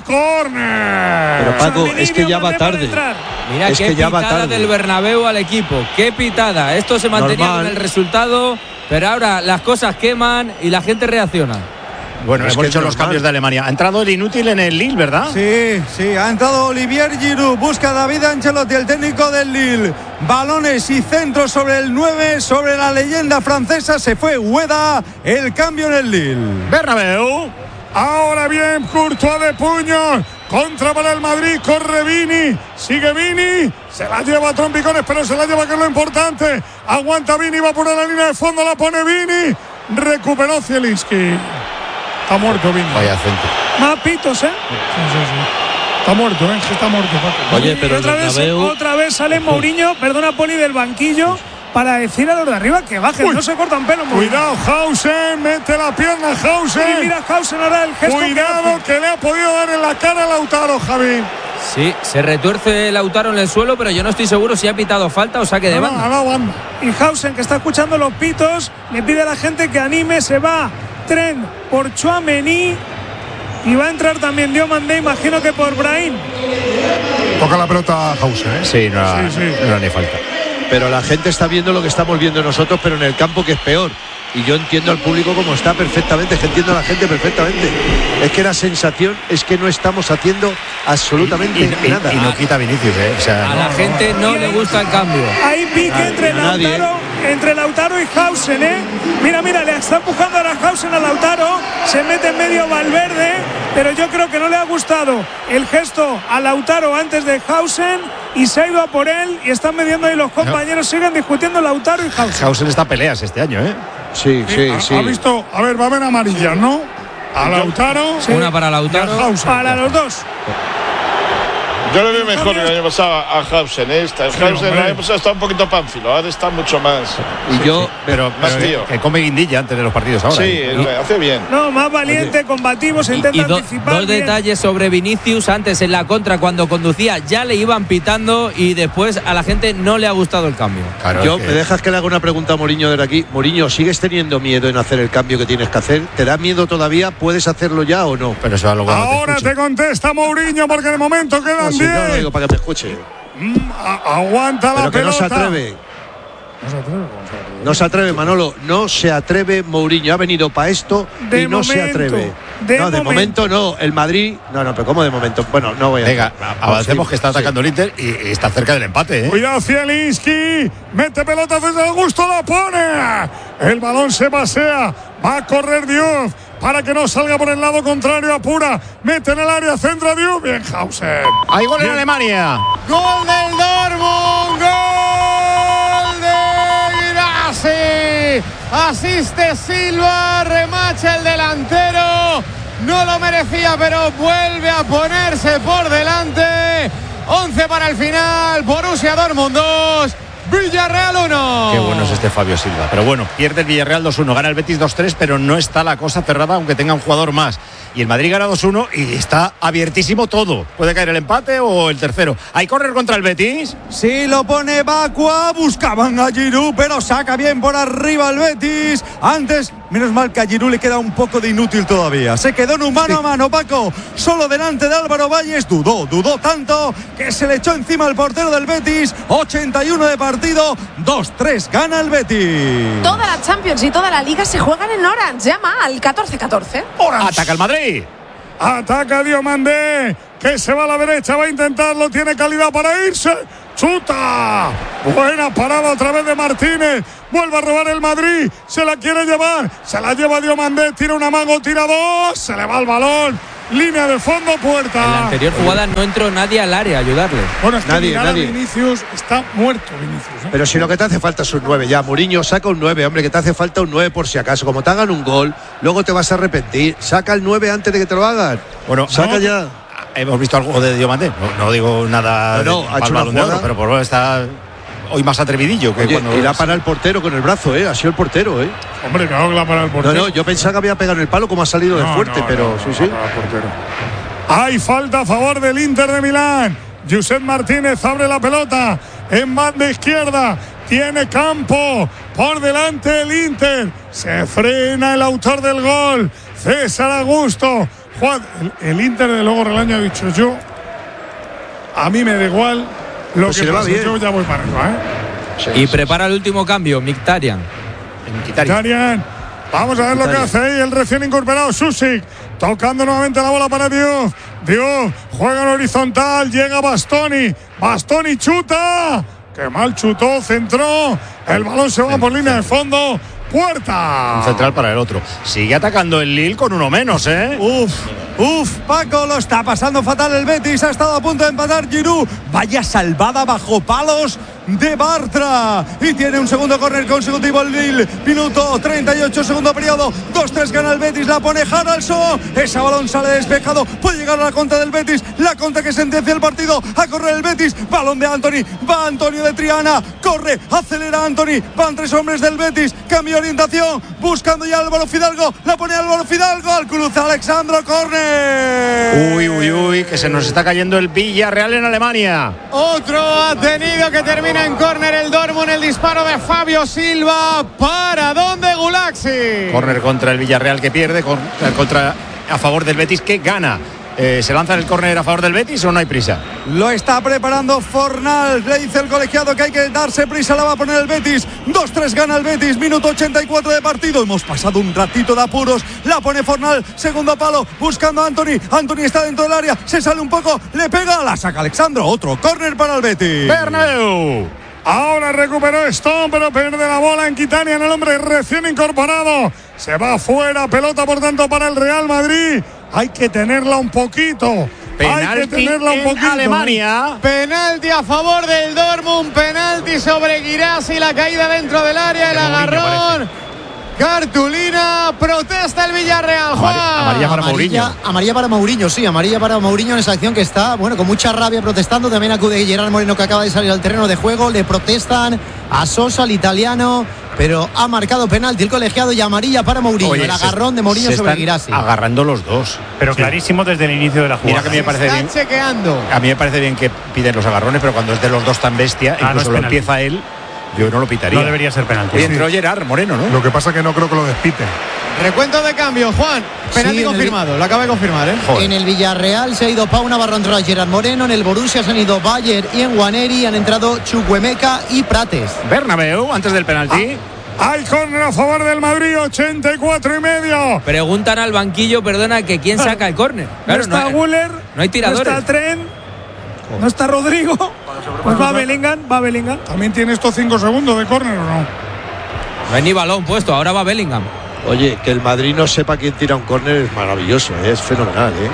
¡Córner! Pero Paco, es que ya va tarde. Mira es qué que ya va pitada tarde. del Bernabéu al equipo. Qué pitada. Esto se mantenía Normal. con el resultado, pero ahora las cosas queman y la gente reacciona. Bueno, Es hemos que hecho es los normal. cambios de Alemania. Ha entrado el inútil en el Lille, ¿verdad? Sí, sí, ha entrado Olivier Giroud, busca a David Ancelotti, el técnico del Lille. Balones y centros sobre el nueve, sobre la leyenda francesa. Se fue Ueda, el cambio en el Lille. Bernabéu. Ahora bien, Courtois de puños. Contra para el Madrid, corre Vini. Sigue Vini. Se la lleva a trompicones, pero se la lleva, que es lo importante. Aguanta Vini, va por la línea de fondo, la pone Vini. Recuperó Zielinski. Está muerto Vini. Vaya centro. Más pitos, ¿eh? Sí, sí, sí. Está muerto, ¿eh? Que está muerto, Paco. Oye, Y pero el otra vez, Bernabéu... otra vez sale Mourinho, perdona Poli, del banquillo para decir a los de arriba que bajen. Uy. No se cortan pelo, Mourinho. Cuidado, Hausen. Mete la pierna, Hausen. Y mira Hausen ahora el gesto. Cuidado, que hace. que le ha podido dar en la cara a Lautaro, Javi. Sí, se retuerce Lautaro en el suelo, pero yo no estoy seguro si ha pitado falta o saque de No, no, banda. ha dado banda. Y Hausen, que está escuchando los pitos, le pide a la gente que anime. Se va Trent por Tchouaméni y va a entrar también Diomandé, imagino que por Brahim. Toca la pelota Hausen, ¿eh? Sí, no era, Sí, sí. no era ni falta. Pero la gente está viendo lo que estamos viendo nosotros, pero en el campo, que es peor. Y yo entiendo al público como está perfectamente, es que entiendo a la gente perfectamente. Es que la sensación es que no estamos haciendo absolutamente Y, y- nada. y no quita Vinicius, ¿eh? O sea, A no. la gente no le gusta el cambio. Hay pique entre a nadie, Lautaro, entre Lautaro y Hausen, ¿eh? Mira, mira, le está empujando ahora Hausen a Lautaro. Se mete en medio Valverde, pero yo creo que no le ha gustado el gesto a Lautaro antes de Hausen y se ha ido a por él y están midiendo ahí los compañeros. Siguen discutiendo Lautaro y Hausen. Hausen está a peleas este año, ¿eh? Sí, sí, ha, sí. ha visto, a ver, va a haber amarillas, ¿no? A Lautaro. Una para y a Lautaro. Hausen. Para los dos. Yo le veo mejor el año pasado a Hausen. ¿eh? Está- Hausen el hombre. año pasado está un poquito pánfilo, ahora está mucho más. Y yo, Pero, Más pero tío. que, que come guindilla antes de los partidos ahora. Sí, ¿eh? eh, hace bien. No, más valiente, combativo, se Y, intenta y do- anticipar. dos bien. detalles sobre Vinicius. Antes en la contra, cuando conducía, ya le iban pitando y después a la gente no le ha gustado el cambio. Claro, yo es que- me dejas que le haga una pregunta a Mourinho desde aquí. Mourinho, ¿sigues teniendo miedo en hacer el cambio que tienes que hacer? ¿Te da miedo todavía? ¿Puedes hacerlo ya o no? Pero eso es algo que no te Ahora escucho. te contesta Mourinho, porque de momento quedan No, sí, no, lo diez. digo para que me escuche. A- aguanta la Pero que no pelota. se atreve. No se atreve, no se atreve. No se atreve, Manolo. No se atreve Mourinho. Ha venido para esto De y no se momento, atreve. de no, de momento. momento no. El Madrid. No, no, pero ¿cómo de momento? Bueno, no voy a. Venga, avancemos, Sí, que está sí. atacando el Inter y, y está cerca del empate, ¿eh? Cuidado, Zielinski. Mete pelota desde Augusto, la pone. El balón se pasea. Va a correr Diouf para que no salga por el lado contrario. Apura. Mete en el área, centra Diouf. Bien, Hausen. Hay gol en Alemania. Gol del Dortmund, gol de Girassi. Asiste Silva, remacha el delantero. No lo merecía, pero vuelve a ponerse por delante. once para el final. Borussia Dortmund dos, Villarreal uno. Qué bueno es este Fabio Silva. Pero bueno, pierde el Villarreal dos uno, gana el Betis dos tres, pero no está la cosa cerrada, aunque tenga un jugador más. Y el Madrid gana dos uno y está abiertísimo todo. Puede caer el empate o el tercero. ¿Hay córner contra el Betis? Sí, lo pone Bakua. Buscaban a Giroud, pero saca bien por arriba el Betis. Antes Menos mal que a Giroud le queda un poco de inútil todavía. Se quedó en un mano a mano, Paco. Solo delante de Álvaro Valles. Dudó, dudó tanto que se le echó encima al portero del Betis. ochenta y uno de partido. dos tres gana el Betis. Toda la Champions y toda la Liga se juegan en Orange. Llama al catorce catorce. Orange. Ataca el Madrid. Ataca Diomandé, que se va a la derecha, va a intentarlo, tiene calidad para irse. ¡Chuta! Buena parada otra vez de Martínez. Vuelve a robar el Madrid. Se la quiere llevar. Se la lleva Diomandé. Tira un amago, tira dos. Se le va el balón. Línea de fondo, puerta. En la anterior jugada no entró nadie al área a ayudarle. Bueno, es que nadie, nadie. nadie. Vinicius está muerto, Vinicius. ¿eh? Pero si lo que te hace falta es un nueve, ya. Mourinho, saca un nueve, hombre, que te hace falta un nueve por si acaso. Como te hagan un gol, luego te vas a arrepentir. Saca el nueve antes de que te lo hagan. Bueno, saca no, ya. Hemos visto algo de Diomandé. No, no digo nada. No, no, de, ha hecho una balón de oro, jugada. pero por lo menos está hoy más atrevidillo que Oye, cuando. y la para el portero con el brazo, ¿eh? Ha sido el portero, ¿eh? Hombre, claro que la para el portero. No, no, yo pensaba que había pegado en el palo como ha salido No, de fuerte, no, pero no, sí, no, sí. para el portero. Hay falta a favor del Inter de Milán. Josep Martínez abre la pelota en banda izquierda. Tiene campo por delante el Inter. Se frena el autor del gol, César Augusto. Juan, el, el Inter de luego Relaño ha dicho yo. A mí me da igual lo Pues que si le va pase, bien. yo ya voy para arriba, ¿eh? Sí, Y sí, prepara el último cambio, Mkhitaryan. Mkhitaryan. Vamos a ver lo que hace ahí el recién incorporado Susic. Tocando nuevamente la bola para Diouf. Diouf juega en horizontal. Llega Bastoni. Bastoni chuta. Qué mal chutó, centró. El balón se va por línea de fondo. Puerta. Un central para el otro. Sigue atacando el Lille con uno menos, ¿eh? Uf, uf, Paco, lo está pasando fatal el Betis. Ha estado a punto de empatar Giroud. Vaya salvada bajo palos de Bartra. Y tiene un segundo córner consecutivo el Lille. Minuto treinta y ocho, segundo periodo. dos tres gana el Betis. La pone Haralson. Ese balón sale despejado. Puede llegar a la contra del Betis. La contra que sentencia el partido. A correr el Betis. Balón de Anthony. Va Antonio de Triana. Corre. Acelera Anthony. Van tres hombres del Betis. Cambio de orientación. Buscando ya Álvaro Fidalgo. La pone Álvaro Fidalgo. Al cruce Alexandro. Córner. Uy, uy, uy, que se nos está cayendo el Villarreal en Alemania. Otro ha tenido que termina en córner el Dortmund, el disparo de Fabio Silva. ¿Para dónde Gulaxi? Córner contra el Villarreal que pierde, córner contra a favor del Betis que gana. Eh, ¿Se lanza el córner a favor del Betis o no hay prisa? Lo está preparando Fornal. Le dice el colegiado que hay que darse prisa. La va a poner el Betis. dos tres gana el Betis. Minuto ochenta y cuatro de partido. Hemos pasado un ratito de apuros. La pone Fornal. Segundo palo. Buscando a Anthony. Anthony está dentro del área. Se sale un poco. Le pega. La saca Alexandro. Otro córner para el Betis. Bernabéu. Ahora recuperó Stone, pero pierde la bola en Quitania, en el hombre recién incorporado. Se va fuera, pelota por tanto para el Real Madrid. Hay que tenerla un poquito. Penalti Hay que tenerla un en poquito. Alemania. Penalti a favor del Dortmund. Penalti sobre Guirassi. La caída dentro del área. El agarrón. Cartulina, protesta el Villarreal, Juan. Amarilla para amarilla, Mourinho. amarilla para Mourinho, sí, amarilla para Mourinho en esa acción que está, bueno, con mucha rabia protestando. También acude Gerard Moreno, que acaba de salir al terreno de juego. Le protestan a Sosa, el italiano, pero ha marcado penalti el colegiado y amarilla para Mourinho. Oye, el agarrón se, de Mourinho se sobre están Guirassi. agarrando los dos. Pero clarísimo desde el inicio de la jugada. Mira que a mí me parece Está bien. chequeando. A mí me parece bien que piden los agarrones, pero cuando es de los dos tan bestia, Ah, no incluso es lo penalti. empieza él, yo no lo pitaría. No debería ser penalti. Y entró Gerard Moreno, ¿no? Lo que pasa es que no creo que lo despiten. Recuento de cambio, Juan. Penalti Sí, en el- confirmado. Lo acaba de confirmar, ¿eh? Joder. En el Villarreal se ha ido Pau Navarro, entró a Gerard Moreno. En el Borussia se han ido Bayer y Enwaneri. Han entrado Chukwuemeka y Prates. Bernabéu, antes del penalti. Hay córner a favor del Madrid, ochenta y cuatro y medio. Preguntan al banquillo, perdona, que quién saca el córner. Claro, no está hay- Guller, no hay tiradores. no está Tren, no está Rodrigo, pues va Bellingham, va Bellingham. También tiene estos cinco segundos de córner, ¿o no? No hay ni balón puesto, ahora va Bellingham. Oye, que el Madrid no sepa quién tira un córner es maravilloso, ¿eh? Es fenomenal, ¿eh?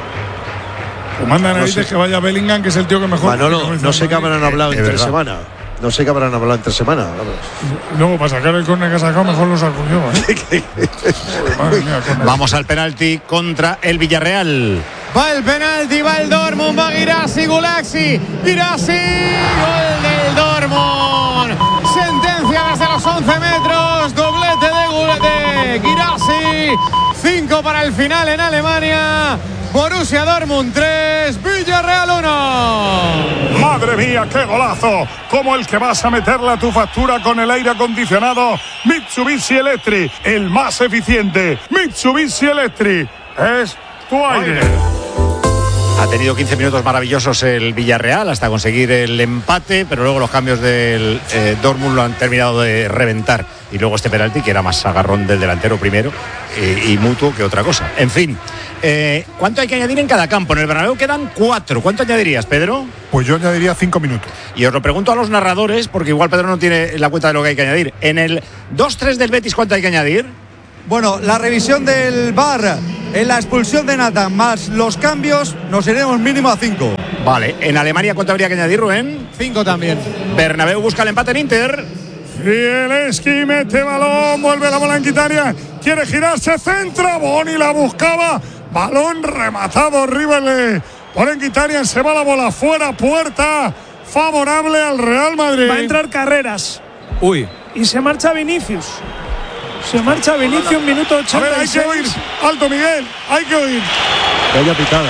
Pues manda No narices sé. que vaya Bellingham, que es el tío que mejor. Manolo, no sé qué habrán hablado Es entre verdad. semana. No sé qué habrán hablado entre semana. Luego, para sacar el córner que ha sacado, mejor lo saco yo, ¿eh? Joder, madre mía, córner. Vamos al penalti contra el Villarreal. Va el penalti, va el Dortmund, va Guirassi, Gulaxi, Guirassi, gol del Dortmund. Sentencia desde los once metros, doblete de, Gul- de Guirassi, cinco para el final en Alemania. Borussia Dortmund tres, Villarreal uno. ¡Madre mía, qué golazo! Como el que vas a meterle a tu factura con el aire acondicionado Mitsubishi Electric, el más eficiente. Mitsubishi Electric es tu aire. Ha tenido quince minutos maravillosos el Villarreal hasta conseguir el empate, pero luego los cambios del eh, Dortmund lo han terminado de reventar. Y luego este penalti, que era más agarrón del delantero primero eh, y mutuo que otra cosa. En fin, eh, ¿cuánto hay que añadir en cada campo? En el Bernabéu quedan cuatro. ¿Cuánto añadirías, Pedro? Pues yo añadiría cinco minutos. Y os lo pregunto a los narradores, porque igual Pedro no tiene la cuenta de lo que hay que añadir. En el dos tres del Betis, ¿cuánto hay que añadir? Bueno, la revisión del V A R en la expulsión de Nathan más los cambios, nos iremos mínimo a cinco. Vale, ¿en Alemania cuánto habría que añadir, Rubén? Cinco también. Bernabéu busca el empate en Inter. Zielinski mete balón, vuelve la bola en Quitaria, quiere girarse, centra, Boni la buscaba, balón rematado horrible por Enquitarian, se va la bola fuera, puerta favorable al Real Madrid. Va a entrar Carreras. Uy. Y se marcha Vinicius. Se marcha Vinicius, minuto ochenta y seis. A ver, hay que oír. Alto, Miguel, hay que oír. Vaya pitada.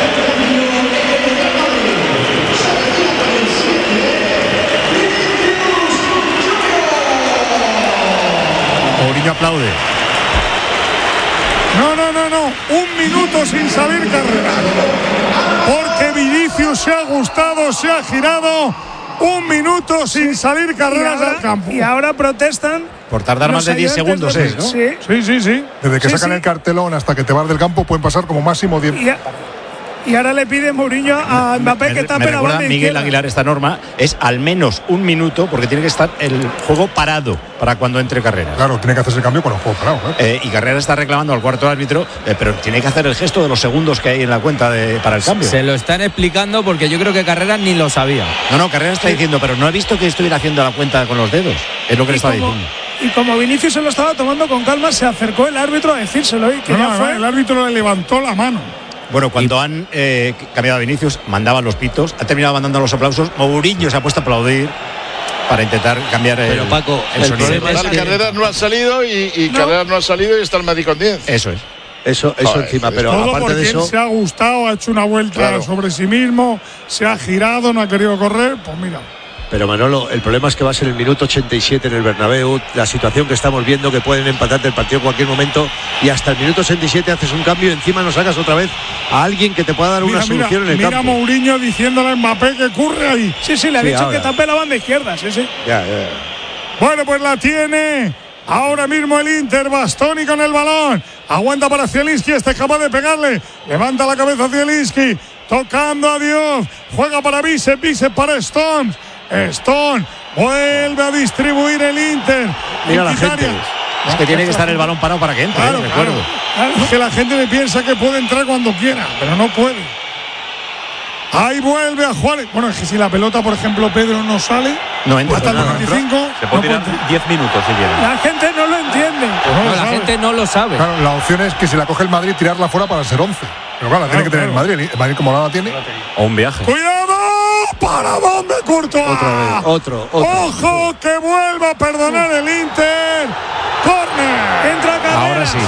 Mourinho aplaude. No, no, no, no. Un minuto sin salir Carreras. Porque Vinicius se ha gustado, se ha girado. Un minuto sin salir Carreras al campo. Y ahora protestan. Por tardar más de diez segundos, ¿eh? ¿no? Sí, sí, sí. sí. Desde que Sí, sacan sí. el cartelón hasta que te vas del campo pueden pasar como máximo diez. Y, a- y ahora le pide Mourinho a Mbappé que Me, tape me la recuerda banda Miguel izquierda. Aguilar esta norma, es al menos un minuto porque tiene que estar el juego parado para cuando entre Carreras. Claro, tiene que hacerse el cambio con el juego parado. ¿eh? Eh, y Carreras está reclamando al cuarto árbitro, eh, pero tiene que hacer el gesto de los segundos que hay en la cuenta de, para el cambio. Se lo están explicando porque yo creo que Carreras ni lo sabía. No, no, Carreras está diciendo, pero no he visto que estuviera haciendo la cuenta con los dedos. Es lo que le está como- diciendo. Y como Vinicius se lo estaba tomando con calma, se acercó el árbitro a decírselo. Y que No, ya no, fue. el árbitro le levantó la mano. Bueno, cuando han eh, cambiado a Vinicius, mandaban los pitos, ha terminado mandando los aplausos. Mourinho se ha puesto a aplaudir para intentar cambiar el, Pero, Paco, el el sonido. problema es Tal que- Carreras no ha salido y, y No. Carreras no ha salido y está el Madrid con diez. Eso es. Eso, eso Joder, encima, es pero Todo aparte porque de él eso. se ha gustado, ha hecho una vuelta Claro. sobre sí mismo, se ha girado, no ha querido correr. Pues mira. Pero Manolo, el problema es que va a ser el minuto ochenta y siete en el Bernabéu, la situación que estamos viendo, que pueden empatarte el partido en cualquier momento, y hasta el minuto ochenta y siete haces un cambio y encima nos sacas otra vez a alguien que te pueda dar Mira, una mira, solución en el mira campo. Mourinho diciéndole a Mbappé que curre ahí. Sí, sí, le ha Sí, dicho ahora. que tape la banda izquierda. Sí, sí. Ya, ya. Bueno, pues la tiene ahora mismo el Inter. Bastoni con el balón. Aguanta para Zielinski, este es capaz de pegarle. Levanta la cabeza Zielinski. Tocando a Dios. Juega para Bicep, Bicep para Stones. Stone vuelve a distribuir el Inter. Mira la Mkhitaryan. gente. Es que tiene que estar el balón parado para que entre, Claro, eh, claro. recuerdo. Claro, es que la gente le piensa que puede entrar cuando quiera, pero no puede. Ahí vuelve a jugar. Bueno, es que si la pelota, por ejemplo, Pedro no sale, No entra. hasta el Nada, veinticinco, Se no puede puede tirar entrar. diez minutos si quieren. La gente no lo entiende. No No, lo la sabe. gente no lo sabe. Claro, la opción es que si la coge el Madrid, tirarla fuera para ser once. Pero claro, la tiene que tener claro. el Madrid. El Madrid, como no la tiene. O un viaje. ¡Cuidado! ¿Para dónde, Courtois? Otra vez, otro, otro. ¡Ojo! Que vuelva a perdonar el Inter. ¡Corner! Entra Carreras. Ahora sí.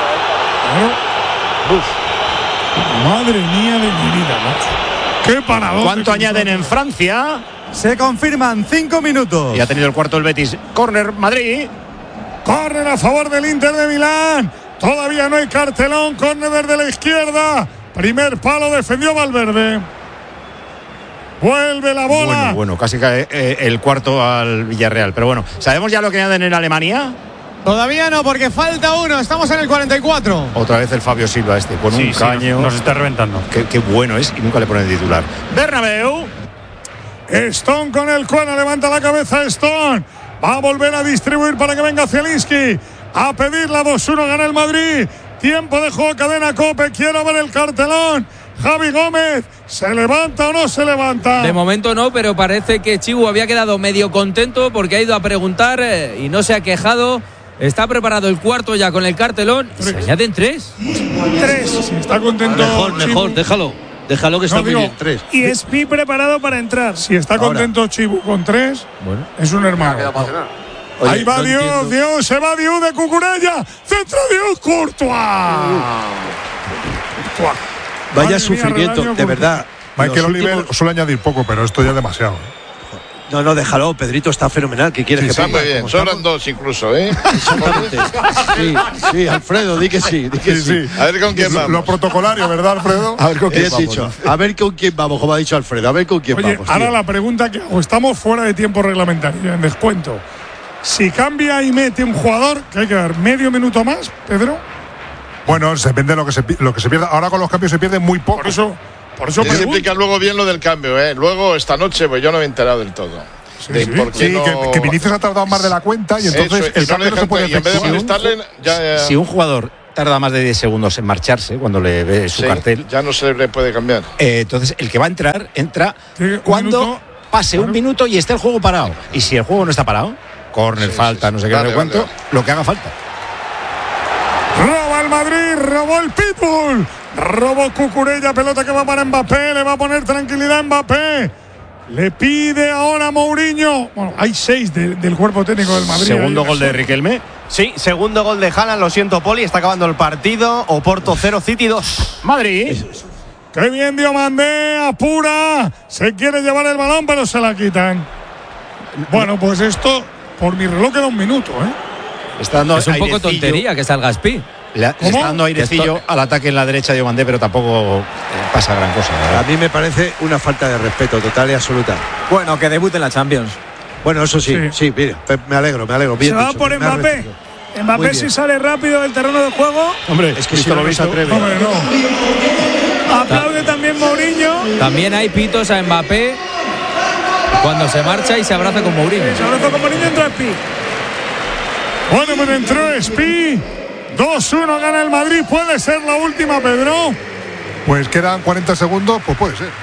Madre mía de mi vida, macho. ¡Qué paradón! ¿Cuánto añaden en Francia? Se confirman cinco minutos. Y ha tenido el cuarto el Betis. Corner, Madrid. Corner a favor del Inter de Milán. Todavía no hay cartelón. Corner desde la izquierda. Primer palo defendió Valverde. Vuelve la bola. Bueno, bueno, casi cae eh, el cuarto al Villarreal. Pero bueno, ¿sabemos ya lo que añaden en Alemania? Todavía no, porque falta uno. Estamos en el cuarenta y cuatro. Otra vez el Fabio Silva este, con Sí, un sí, caño. nos, nos está reventando. Qué, qué bueno es y nunca le ponen titular. Bernabéu. Stone con el cuero, levanta la cabeza Stone. Va a volver a distribuir para que venga Zielinski. A pedir la dos uno, gana el Madrid. Tiempo de juego, cadena Cope. Quiero ver el cartelón. Javi Gómez, ¿se levanta o no se levanta? De momento no, pero parece que Chibu había quedado medio contento porque ha ido a preguntar eh, y no se ha quejado. Está preparado el cuarto ya con el cartelón. Se añaden tres. Tres. Si está contento. Mejor, Chibu. mejor, déjalo. Déjalo que está No, muy digo, bien. Tres. Y Espi preparado para entrar. Si está Ahora. contento Chibu con tres, Bueno. es un hermano. Oye, Ahí va no Dios, entiendo. Dios, se va Dios de Cucurella. Centro Dios, Courtois. Courtois. Vaya Madre mía, sufrimiento, regaño, de Courtois. verdad. Michael Los Oliver últimos- suele añadir poco, pero esto ya es demasiado. No, no, déjalo, Pedrito está fenomenal. ¿Qué quieres Sí, que sí, Está muy ponga? bien, Como sobran estamos- dos incluso, ¿eh? Exactamente. Sí, sí, Alfredo, di que sí, di que Sí, sí. sí. A ver con quién Lo, vamos. lo protocolario, ¿verdad, Alfredo? A ver con quién Bien vamos. dicho. A ver con quién vamos, como ha dicho Alfredo. A ver con quién Oye, vamos. ahora tío. la pregunta que hago, estamos fuera de tiempo reglamentario, en descuento. Si cambia y mete un jugador, que hay que dar medio minuto más, Pedro. Bueno, se depende de lo que se, pi- lo que se pierda. Ahora con los cambios se pierde muy poco. Por eso, por eso Tienes que pregunto. explicar luego bien lo del cambio, ¿eh? Luego, esta noche, pues yo no me he enterado del todo. De sí. por qué Sí, no- que, que Vinicius ha tardado más de la cuenta y entonces Eso, y el no cambio le no se dejan- puede y en vez de hacer. molestarle, ya, ya- Si un jugador tarda más de diez segundos en marcharse cuando le ve su sí, cartel, ya no se le puede cambiar. eh, entonces el que va a entrar, entra Sí, un cuando minuto. pase un Claro. minuto y esté el juego parado. Y si el juego no está parado, córner, Sí, falta, sí, sí. no sé qué, Vale, no sé cuánto, vale, vale. lo que haga falta. Roba el Madrid, robó el Pitbull, robó Cucurella, pelota que va para Mbappé, le va a poner tranquilidad a Mbappé. Le pide ahora a Mourinho. Bueno, hay seis de- del cuerpo técnico del Madrid. Segundo Ahí, gol de Riquelme. Sí, segundo gol de Haaland, lo siento, Poli, está acabando el partido. Oporto cero, City dos. Madrid. Qué bien Diomandé, apura. Se quiere llevar el balón, pero se la quitan. Bueno, pues esto, por mi reloj queda un minuto, ¿eh? Está dando Es un poco airecillo. tontería que salga Gaspi. Le, le ¿Cómo? está dando airecillo al ataque en la derecha de Diomandé, pero tampoco eh, pasa gran cosa. la A verdad. mí me parece una falta de respeto total y absoluta. Bueno, que debute en la Champions. Bueno, eso sí, Sí. sí, mire, pe- me alegro, me alegro. Bien Se va dicho, por me ha Mbappé. recibido. Muy Mbappé bien. si sale rápido del terreno de juego. Hombre, Es que si visto no, lo no se visto, atreve. Hombre, no. Aplaude también Mourinho. También hay pitos a Mbappé cuando se marcha y se abraza con Mourinho. Se abraza con Mourinho, entra Spi. Bueno, pues entró Spi. dos uno gana el Madrid. Puede ser la última, Pedro. Pues quedan cuarenta segundos, pues puede ser.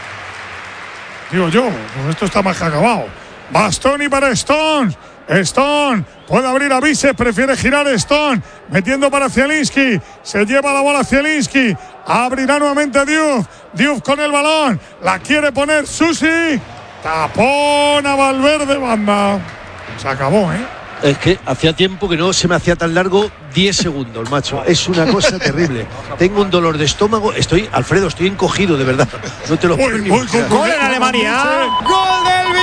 Digo yo, pues esto está más que acabado. Bastoni para Stone. Stone puede abrir a Vises, prefiere girar Stone, metiendo para Zielinski. Se lleva la bola Zielinski. Abrirá nuevamente Diouf. Diouf con el balón. La quiere poner Susi. Tapón a Valverde, banda. Se acabó, ¿eh? Es que hacía tiempo que no se me hacía tan largo diez segundos, macho. Es una cosa terrible. Tengo un dolor de estómago. Estoy, Alfredo, estoy encogido, de verdad. No te lo puedo Uy, ni uy, imaginar. con- Gol en Alemania. Gol del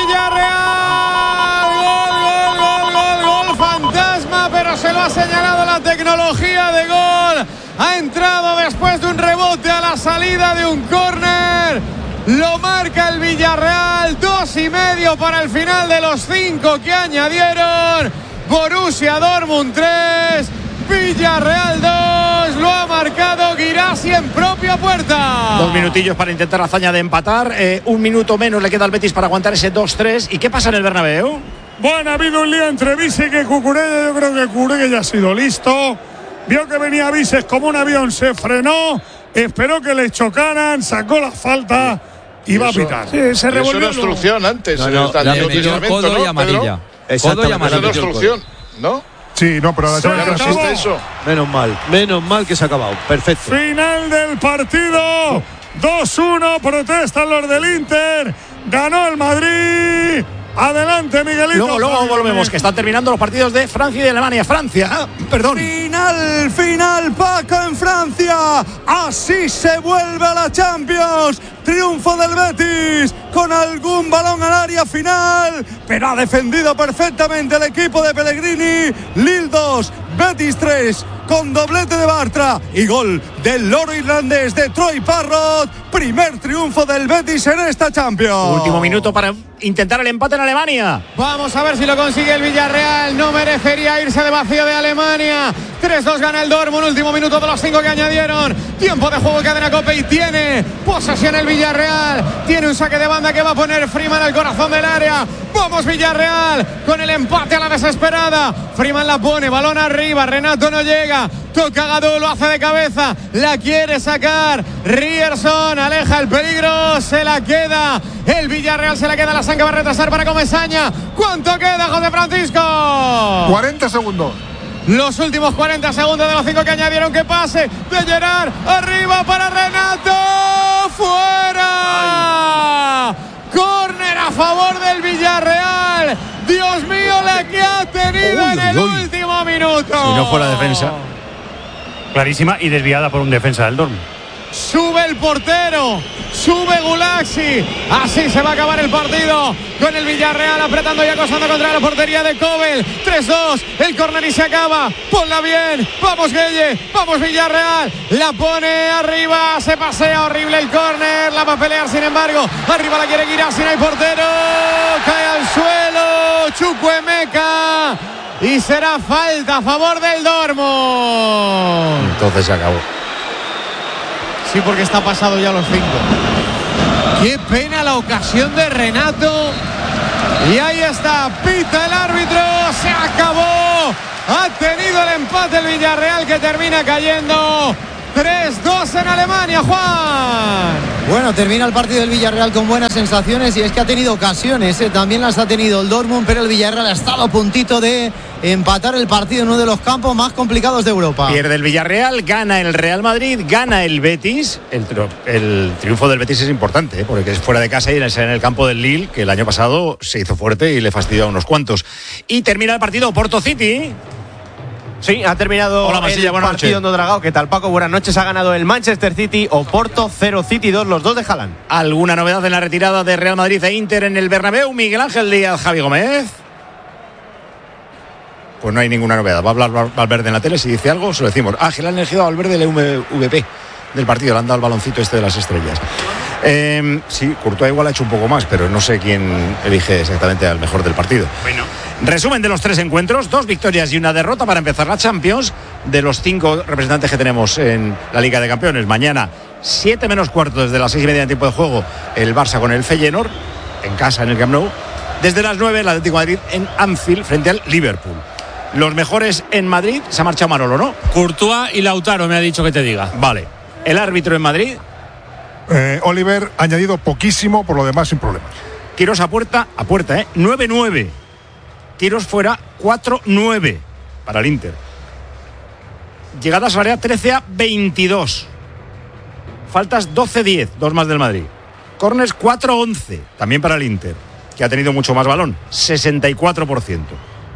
Villarreal. Gol, gol, gol, gol, gol. Fantasma, pero se lo ha señalado la tecnología de gol. Ha entrado después de un rebote a la salida de un córner. Lo marca el Villarreal. Dos y medio para el final de los cinco que añadieron. Borussia Dortmund tres. Villarreal dos. Lo ha marcado Guirassy en propia puerta. Dos minutillos para intentar la hazaña de empatar. Eh, un minuto menos le queda al Betis para aguantar ese dos tres. ¿Y qué pasa en el Bernabéu? Bueno, ha habido un lío entre Vises y Cucurella. Yo creo que Cucurella ya ha sido listo. Vio que venía Vises como un avión, se frenó, esperó que le chocaran, sacó la falta y va a Eso- pitar. Sí, se Es una revolvió. luego. obstrucción antes. No, no, está la en el metió entrenamiento, codo ¿no, y Pedro? amarilla. Codo y Exactamente, Es una amarilla. metió el codo. obstrucción, ¿no? Sí, no, pero la Se semana Ya no que acabó. existe eso. Menos mal, menos mal que se ha acabado. Perfecto. Final del partido. dos uno, protestan los del Inter. Ganó el Madrid. Adelante, Miguelito. Luego, luego volvemos, que están terminando los partidos de Francia y de Alemania. Francia, ah, perdón. Final, final, Paco en Francia. Así se vuelve a la Champions. Triunfo del Betis con algún balón al área final, pero ha defendido perfectamente el equipo de Pellegrini. Lille dos, Betis tres, con doblete de Bartra y gol del loro irlandés de Troy Parrott. Primer triunfo del Betis en esta Champions. Último minuto para intentar el empate en Alemania. Vamos a ver si lo consigue el Villarreal. No merecería irse de vacío de Alemania. tres dos gana el Dortmund. Último minuto de los cinco que añadieron. Tiempo de juego, cadena Cope, y tiene posesión el Villarreal. Tiene un saque de banda que va a poner Freeman al corazón del área. Vamos Villarreal con el empate a la desesperada. Freeman la pone, balón arriba. Renato no llega. Toca Gadú, lo hace de cabeza. La quiere sacar. Rierson aleja el peligro. Se la queda. El Villarreal se la queda. La Sanga va a retrasar para Comesaña. ¿Cuánto queda, José Francisco? cuarenta segundos. Los últimos cuarenta segundos de los cinco que añadieron. Que pase de Gerard. Arriba para Renato. ¡Fuera! Córner a favor del Villarreal. Dios mío, la que ha tenido Uy, en el uy, uy. último minuto. Si no fuera defensa. Clarísima y desviada por un defensa del Dortmund. Sube el portero, sube Gulaxi, así se va a acabar el partido con el Villarreal apretando y acosando contra la portería de Kobel. Tres dos, el córner y se acaba, ponla bien, vamos Gueye, vamos Villarreal, la pone arriba, se pasea horrible el córner, la va a pelear sin embargo, arriba la quiere Guirassi, no hay portero, cae al suelo Chukwuemeka y será falta a favor del Dortmund. Entonces se acabó. Sí, porque está pasado ya los cinco. Qué pena la ocasión de Renato. Y ahí está, pita el árbitro, se acabó. Ha tenido el empate el Villarreal que termina cayendo. tres dos en Alemania, Juan. Bueno, termina el partido del Villarreal con buenas sensaciones y es que ha tenido ocasiones, ¿eh? También las ha tenido el Dortmund, pero el Villarreal ha estado a puntito de empatar el partido en uno de los campos más complicados de Europa. Pierde el Villarreal, gana el Real Madrid, gana el Betis. El, el triunfo del Betis es importante, ¿eh? Porque es fuera de casa y en el, en el campo del Lille, que el año pasado se hizo fuerte y le fastidió a unos cuantos. Y termina el partido Porto City. Sí, ha terminado Hola, Masilla, el partido no Dragao. ¿Qué tal, Paco? Buenas noches. Ha ganado el Manchester City, Oporto cero, City dos, los dos de Haaland. ¿Alguna novedad en la retirada de Real Madrid e Inter en el Bernabéu? Miguel Ángel Díaz, Javi Gómez. Pues no hay ninguna novedad. Va a hablar Valverde en la tele, si dice algo, se lo decimos. Ah, que le han elegido a Valverde el M V P del partido, le han dado el baloncito este de las estrellas. Eh, sí, Courtois igual ha hecho un poco más, pero no sé quién elige exactamente al mejor del partido. Bueno. Resumen de los tres encuentros, dos victorias y una derrota para empezar la Champions, de los cinco representantes que tenemos en la Liga de Campeones. Mañana, siete menos cuarto, desde las seis y media de tiempo de juego, el Barça con el Feyenoord, en casa en el Camp Nou. Desde las nueve, el Atlético de Madrid en Anfield, frente al Liverpool. Los mejores en Madrid, se ha marchado Manolo, ¿no? Courtois y Lautaro me ha dicho que te diga. Vale. El árbitro en Madrid. Eh, Oliver ha añadido poquísimo, por lo demás sin problemas. Tiros a puerta, a puerta, ¿eh? nueve nueve. Tiros fuera, cuatro nueve para el Inter. Llegadas al área, trece a veintidós. Faltas doce diez, dos más del Madrid. Corners, cuatro once, también para el Inter, que ha tenido mucho más balón, sesenta y cuatro por ciento.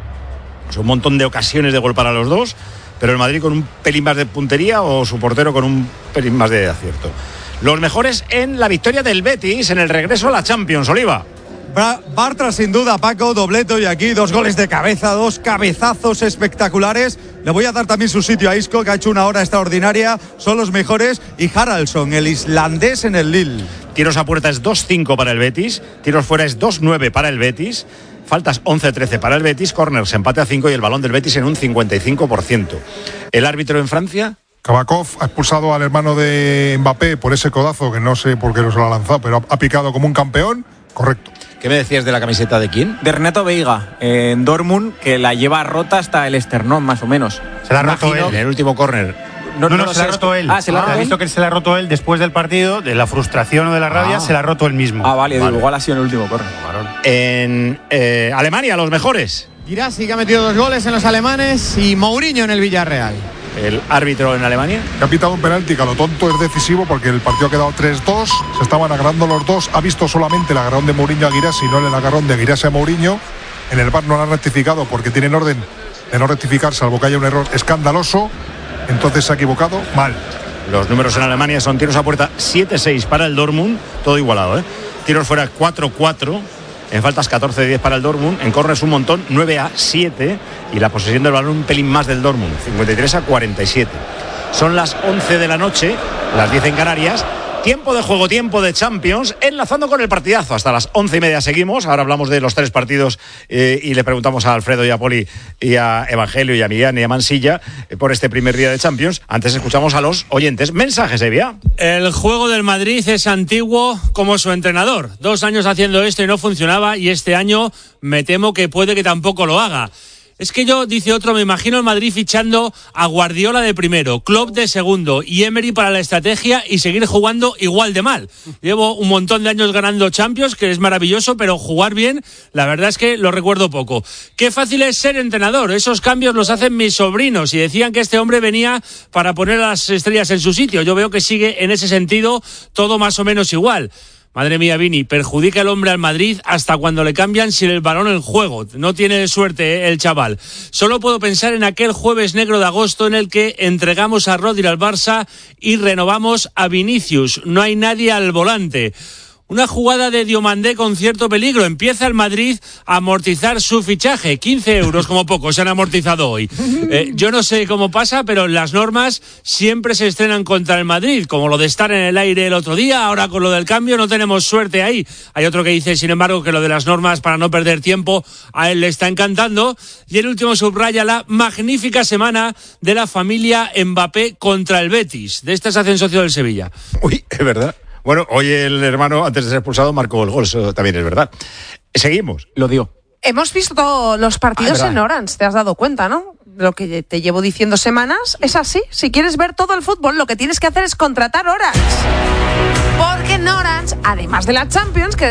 Es un montón de ocasiones de gol para los dos, pero el Madrid con un pelín más de puntería o su portero con un pelín más de acierto. Los mejores en la victoria del Betis en el regreso a la Champions, Oliva. Bartra sin duda, Paco, dobleto y aquí dos goles de cabeza, dos cabezazos espectaculares. Le voy a dar también su sitio a Isco, que ha hecho una hora extraordinaria, son los mejores, y Haraldsson, el islandés en el Lille. Tiros a puerta es dos cinco para el Betis, tiros fuera es dos nueve para el Betis, faltas once trece para el Betis, corners empate a cinco y el balón del Betis en un cincuenta y cinco por ciento. ¿El árbitro en Francia? Kabakov ha expulsado al hermano de Mbappé por ese codazo, que no sé por qué no se lo ha lanzado, pero ha picado como un campeón, correcto. ¿Qué me decías de la camiseta de quién? De Renato Veiga, en Dortmund, que la lleva rota hasta el esternón, más o menos. Se la ha roto él en el último córner. No, no, no, no se la ha roto él. Ah, se la ha ah, visto que se la ha roto él después del partido, de la frustración o de la rabia, ah. se la ha roto él mismo. Ah, vale, vale. Digo, igual ha sido en el último córner. En eh, Alemania, los mejores. Guirassi, que ha metido dos goles en los alemanes, y Mourinho en el Villarreal. El árbitro en Alemania. Que ha pitado un penalti, que a lo tonto es decisivo porque el partido ha quedado tres dos, se estaban agarrando los dos, ha visto solamente el agarrón de Mourinho a Guirassi, no el agarrón de Guirassi a Mourinho. En el V A R no lo han rectificado porque tienen orden de no rectificar, salvo que haya un error escandaloso. Entonces se ha equivocado, mal. Los números en Alemania son tiros a puerta siete seis para el Dortmund, todo igualado, ¿eh? Tiros fuera cuatro cuatro. En faltas catorce diez para el Dortmund, en corners un montón, nueve a siete, y la posesión del balón un pelín más del Dortmund, cincuenta y tres a cuarenta y siete. Son las once de la noche, las diez en Canarias. Tiempo de juego, tiempo de Champions, enlazando con el partidazo. Hasta las once y media seguimos. Ahora hablamos de los tres partidos eh, y le preguntamos a Alfredo y a Poli y a Evangelio y a Millán y a Mansilla eh, por este primer día de Champions. Antes escuchamos a los oyentes. Mensajes, Evia. El juego del Madrid es antiguo como su entrenador. Dos años haciendo esto y no funcionaba, y este año me temo que puede que tampoco lo haga. Es que yo, dice otro, me imagino el Madrid fichando a Guardiola de primero, Klopp de segundo y Emery para la estrategia, y seguir jugando igual de mal. Llevo un montón de años ganando Champions, que es maravilloso, pero jugar bien, la verdad es que lo recuerdo poco. Qué fácil es ser entrenador. Esos cambios los hacen mis sobrinos y decían que este hombre venía para poner a las estrellas en su sitio. Yo veo que sigue en ese sentido todo más o menos igual. Madre mía, Vini, perjudica el hombre al Madrid hasta cuando le cambian sin el balón en juego. No tiene suerte, ¿eh? El chaval. Solo puedo pensar en aquel jueves negro de agosto en el que entregamos a Rodri al Barça y renovamos a Vinicius. No hay nadie al volante. Una jugada de Diomandé con cierto peligro. Empieza el Madrid a amortizar su fichaje. quince euros como poco se han amortizado hoy. Eh, yo no sé cómo pasa, pero las normas siempre se estrenan contra el Madrid. Como lo de estar en el aire el otro día, ahora con lo del cambio no tenemos suerte ahí. Hay otro que dice, sin embargo, que lo de las normas para no perder tiempo a él le está encantando. Y el último subraya la magnífica semana de la familia Mbappé contra el Betis. De esta se hacen socio del Sevilla. Uy, es verdad. Bueno, hoy el hermano, antes de ser expulsado, marcó el gol, eso también es verdad. Seguimos. Lo dio. Hemos visto los partidos ah, en Orange, te has dado cuenta, ¿no? Lo que te llevo diciendo semanas es así. Si quieres ver todo el fútbol, lo que tienes que hacer es contratar Orange. Porque en Orange, además de la Champions, que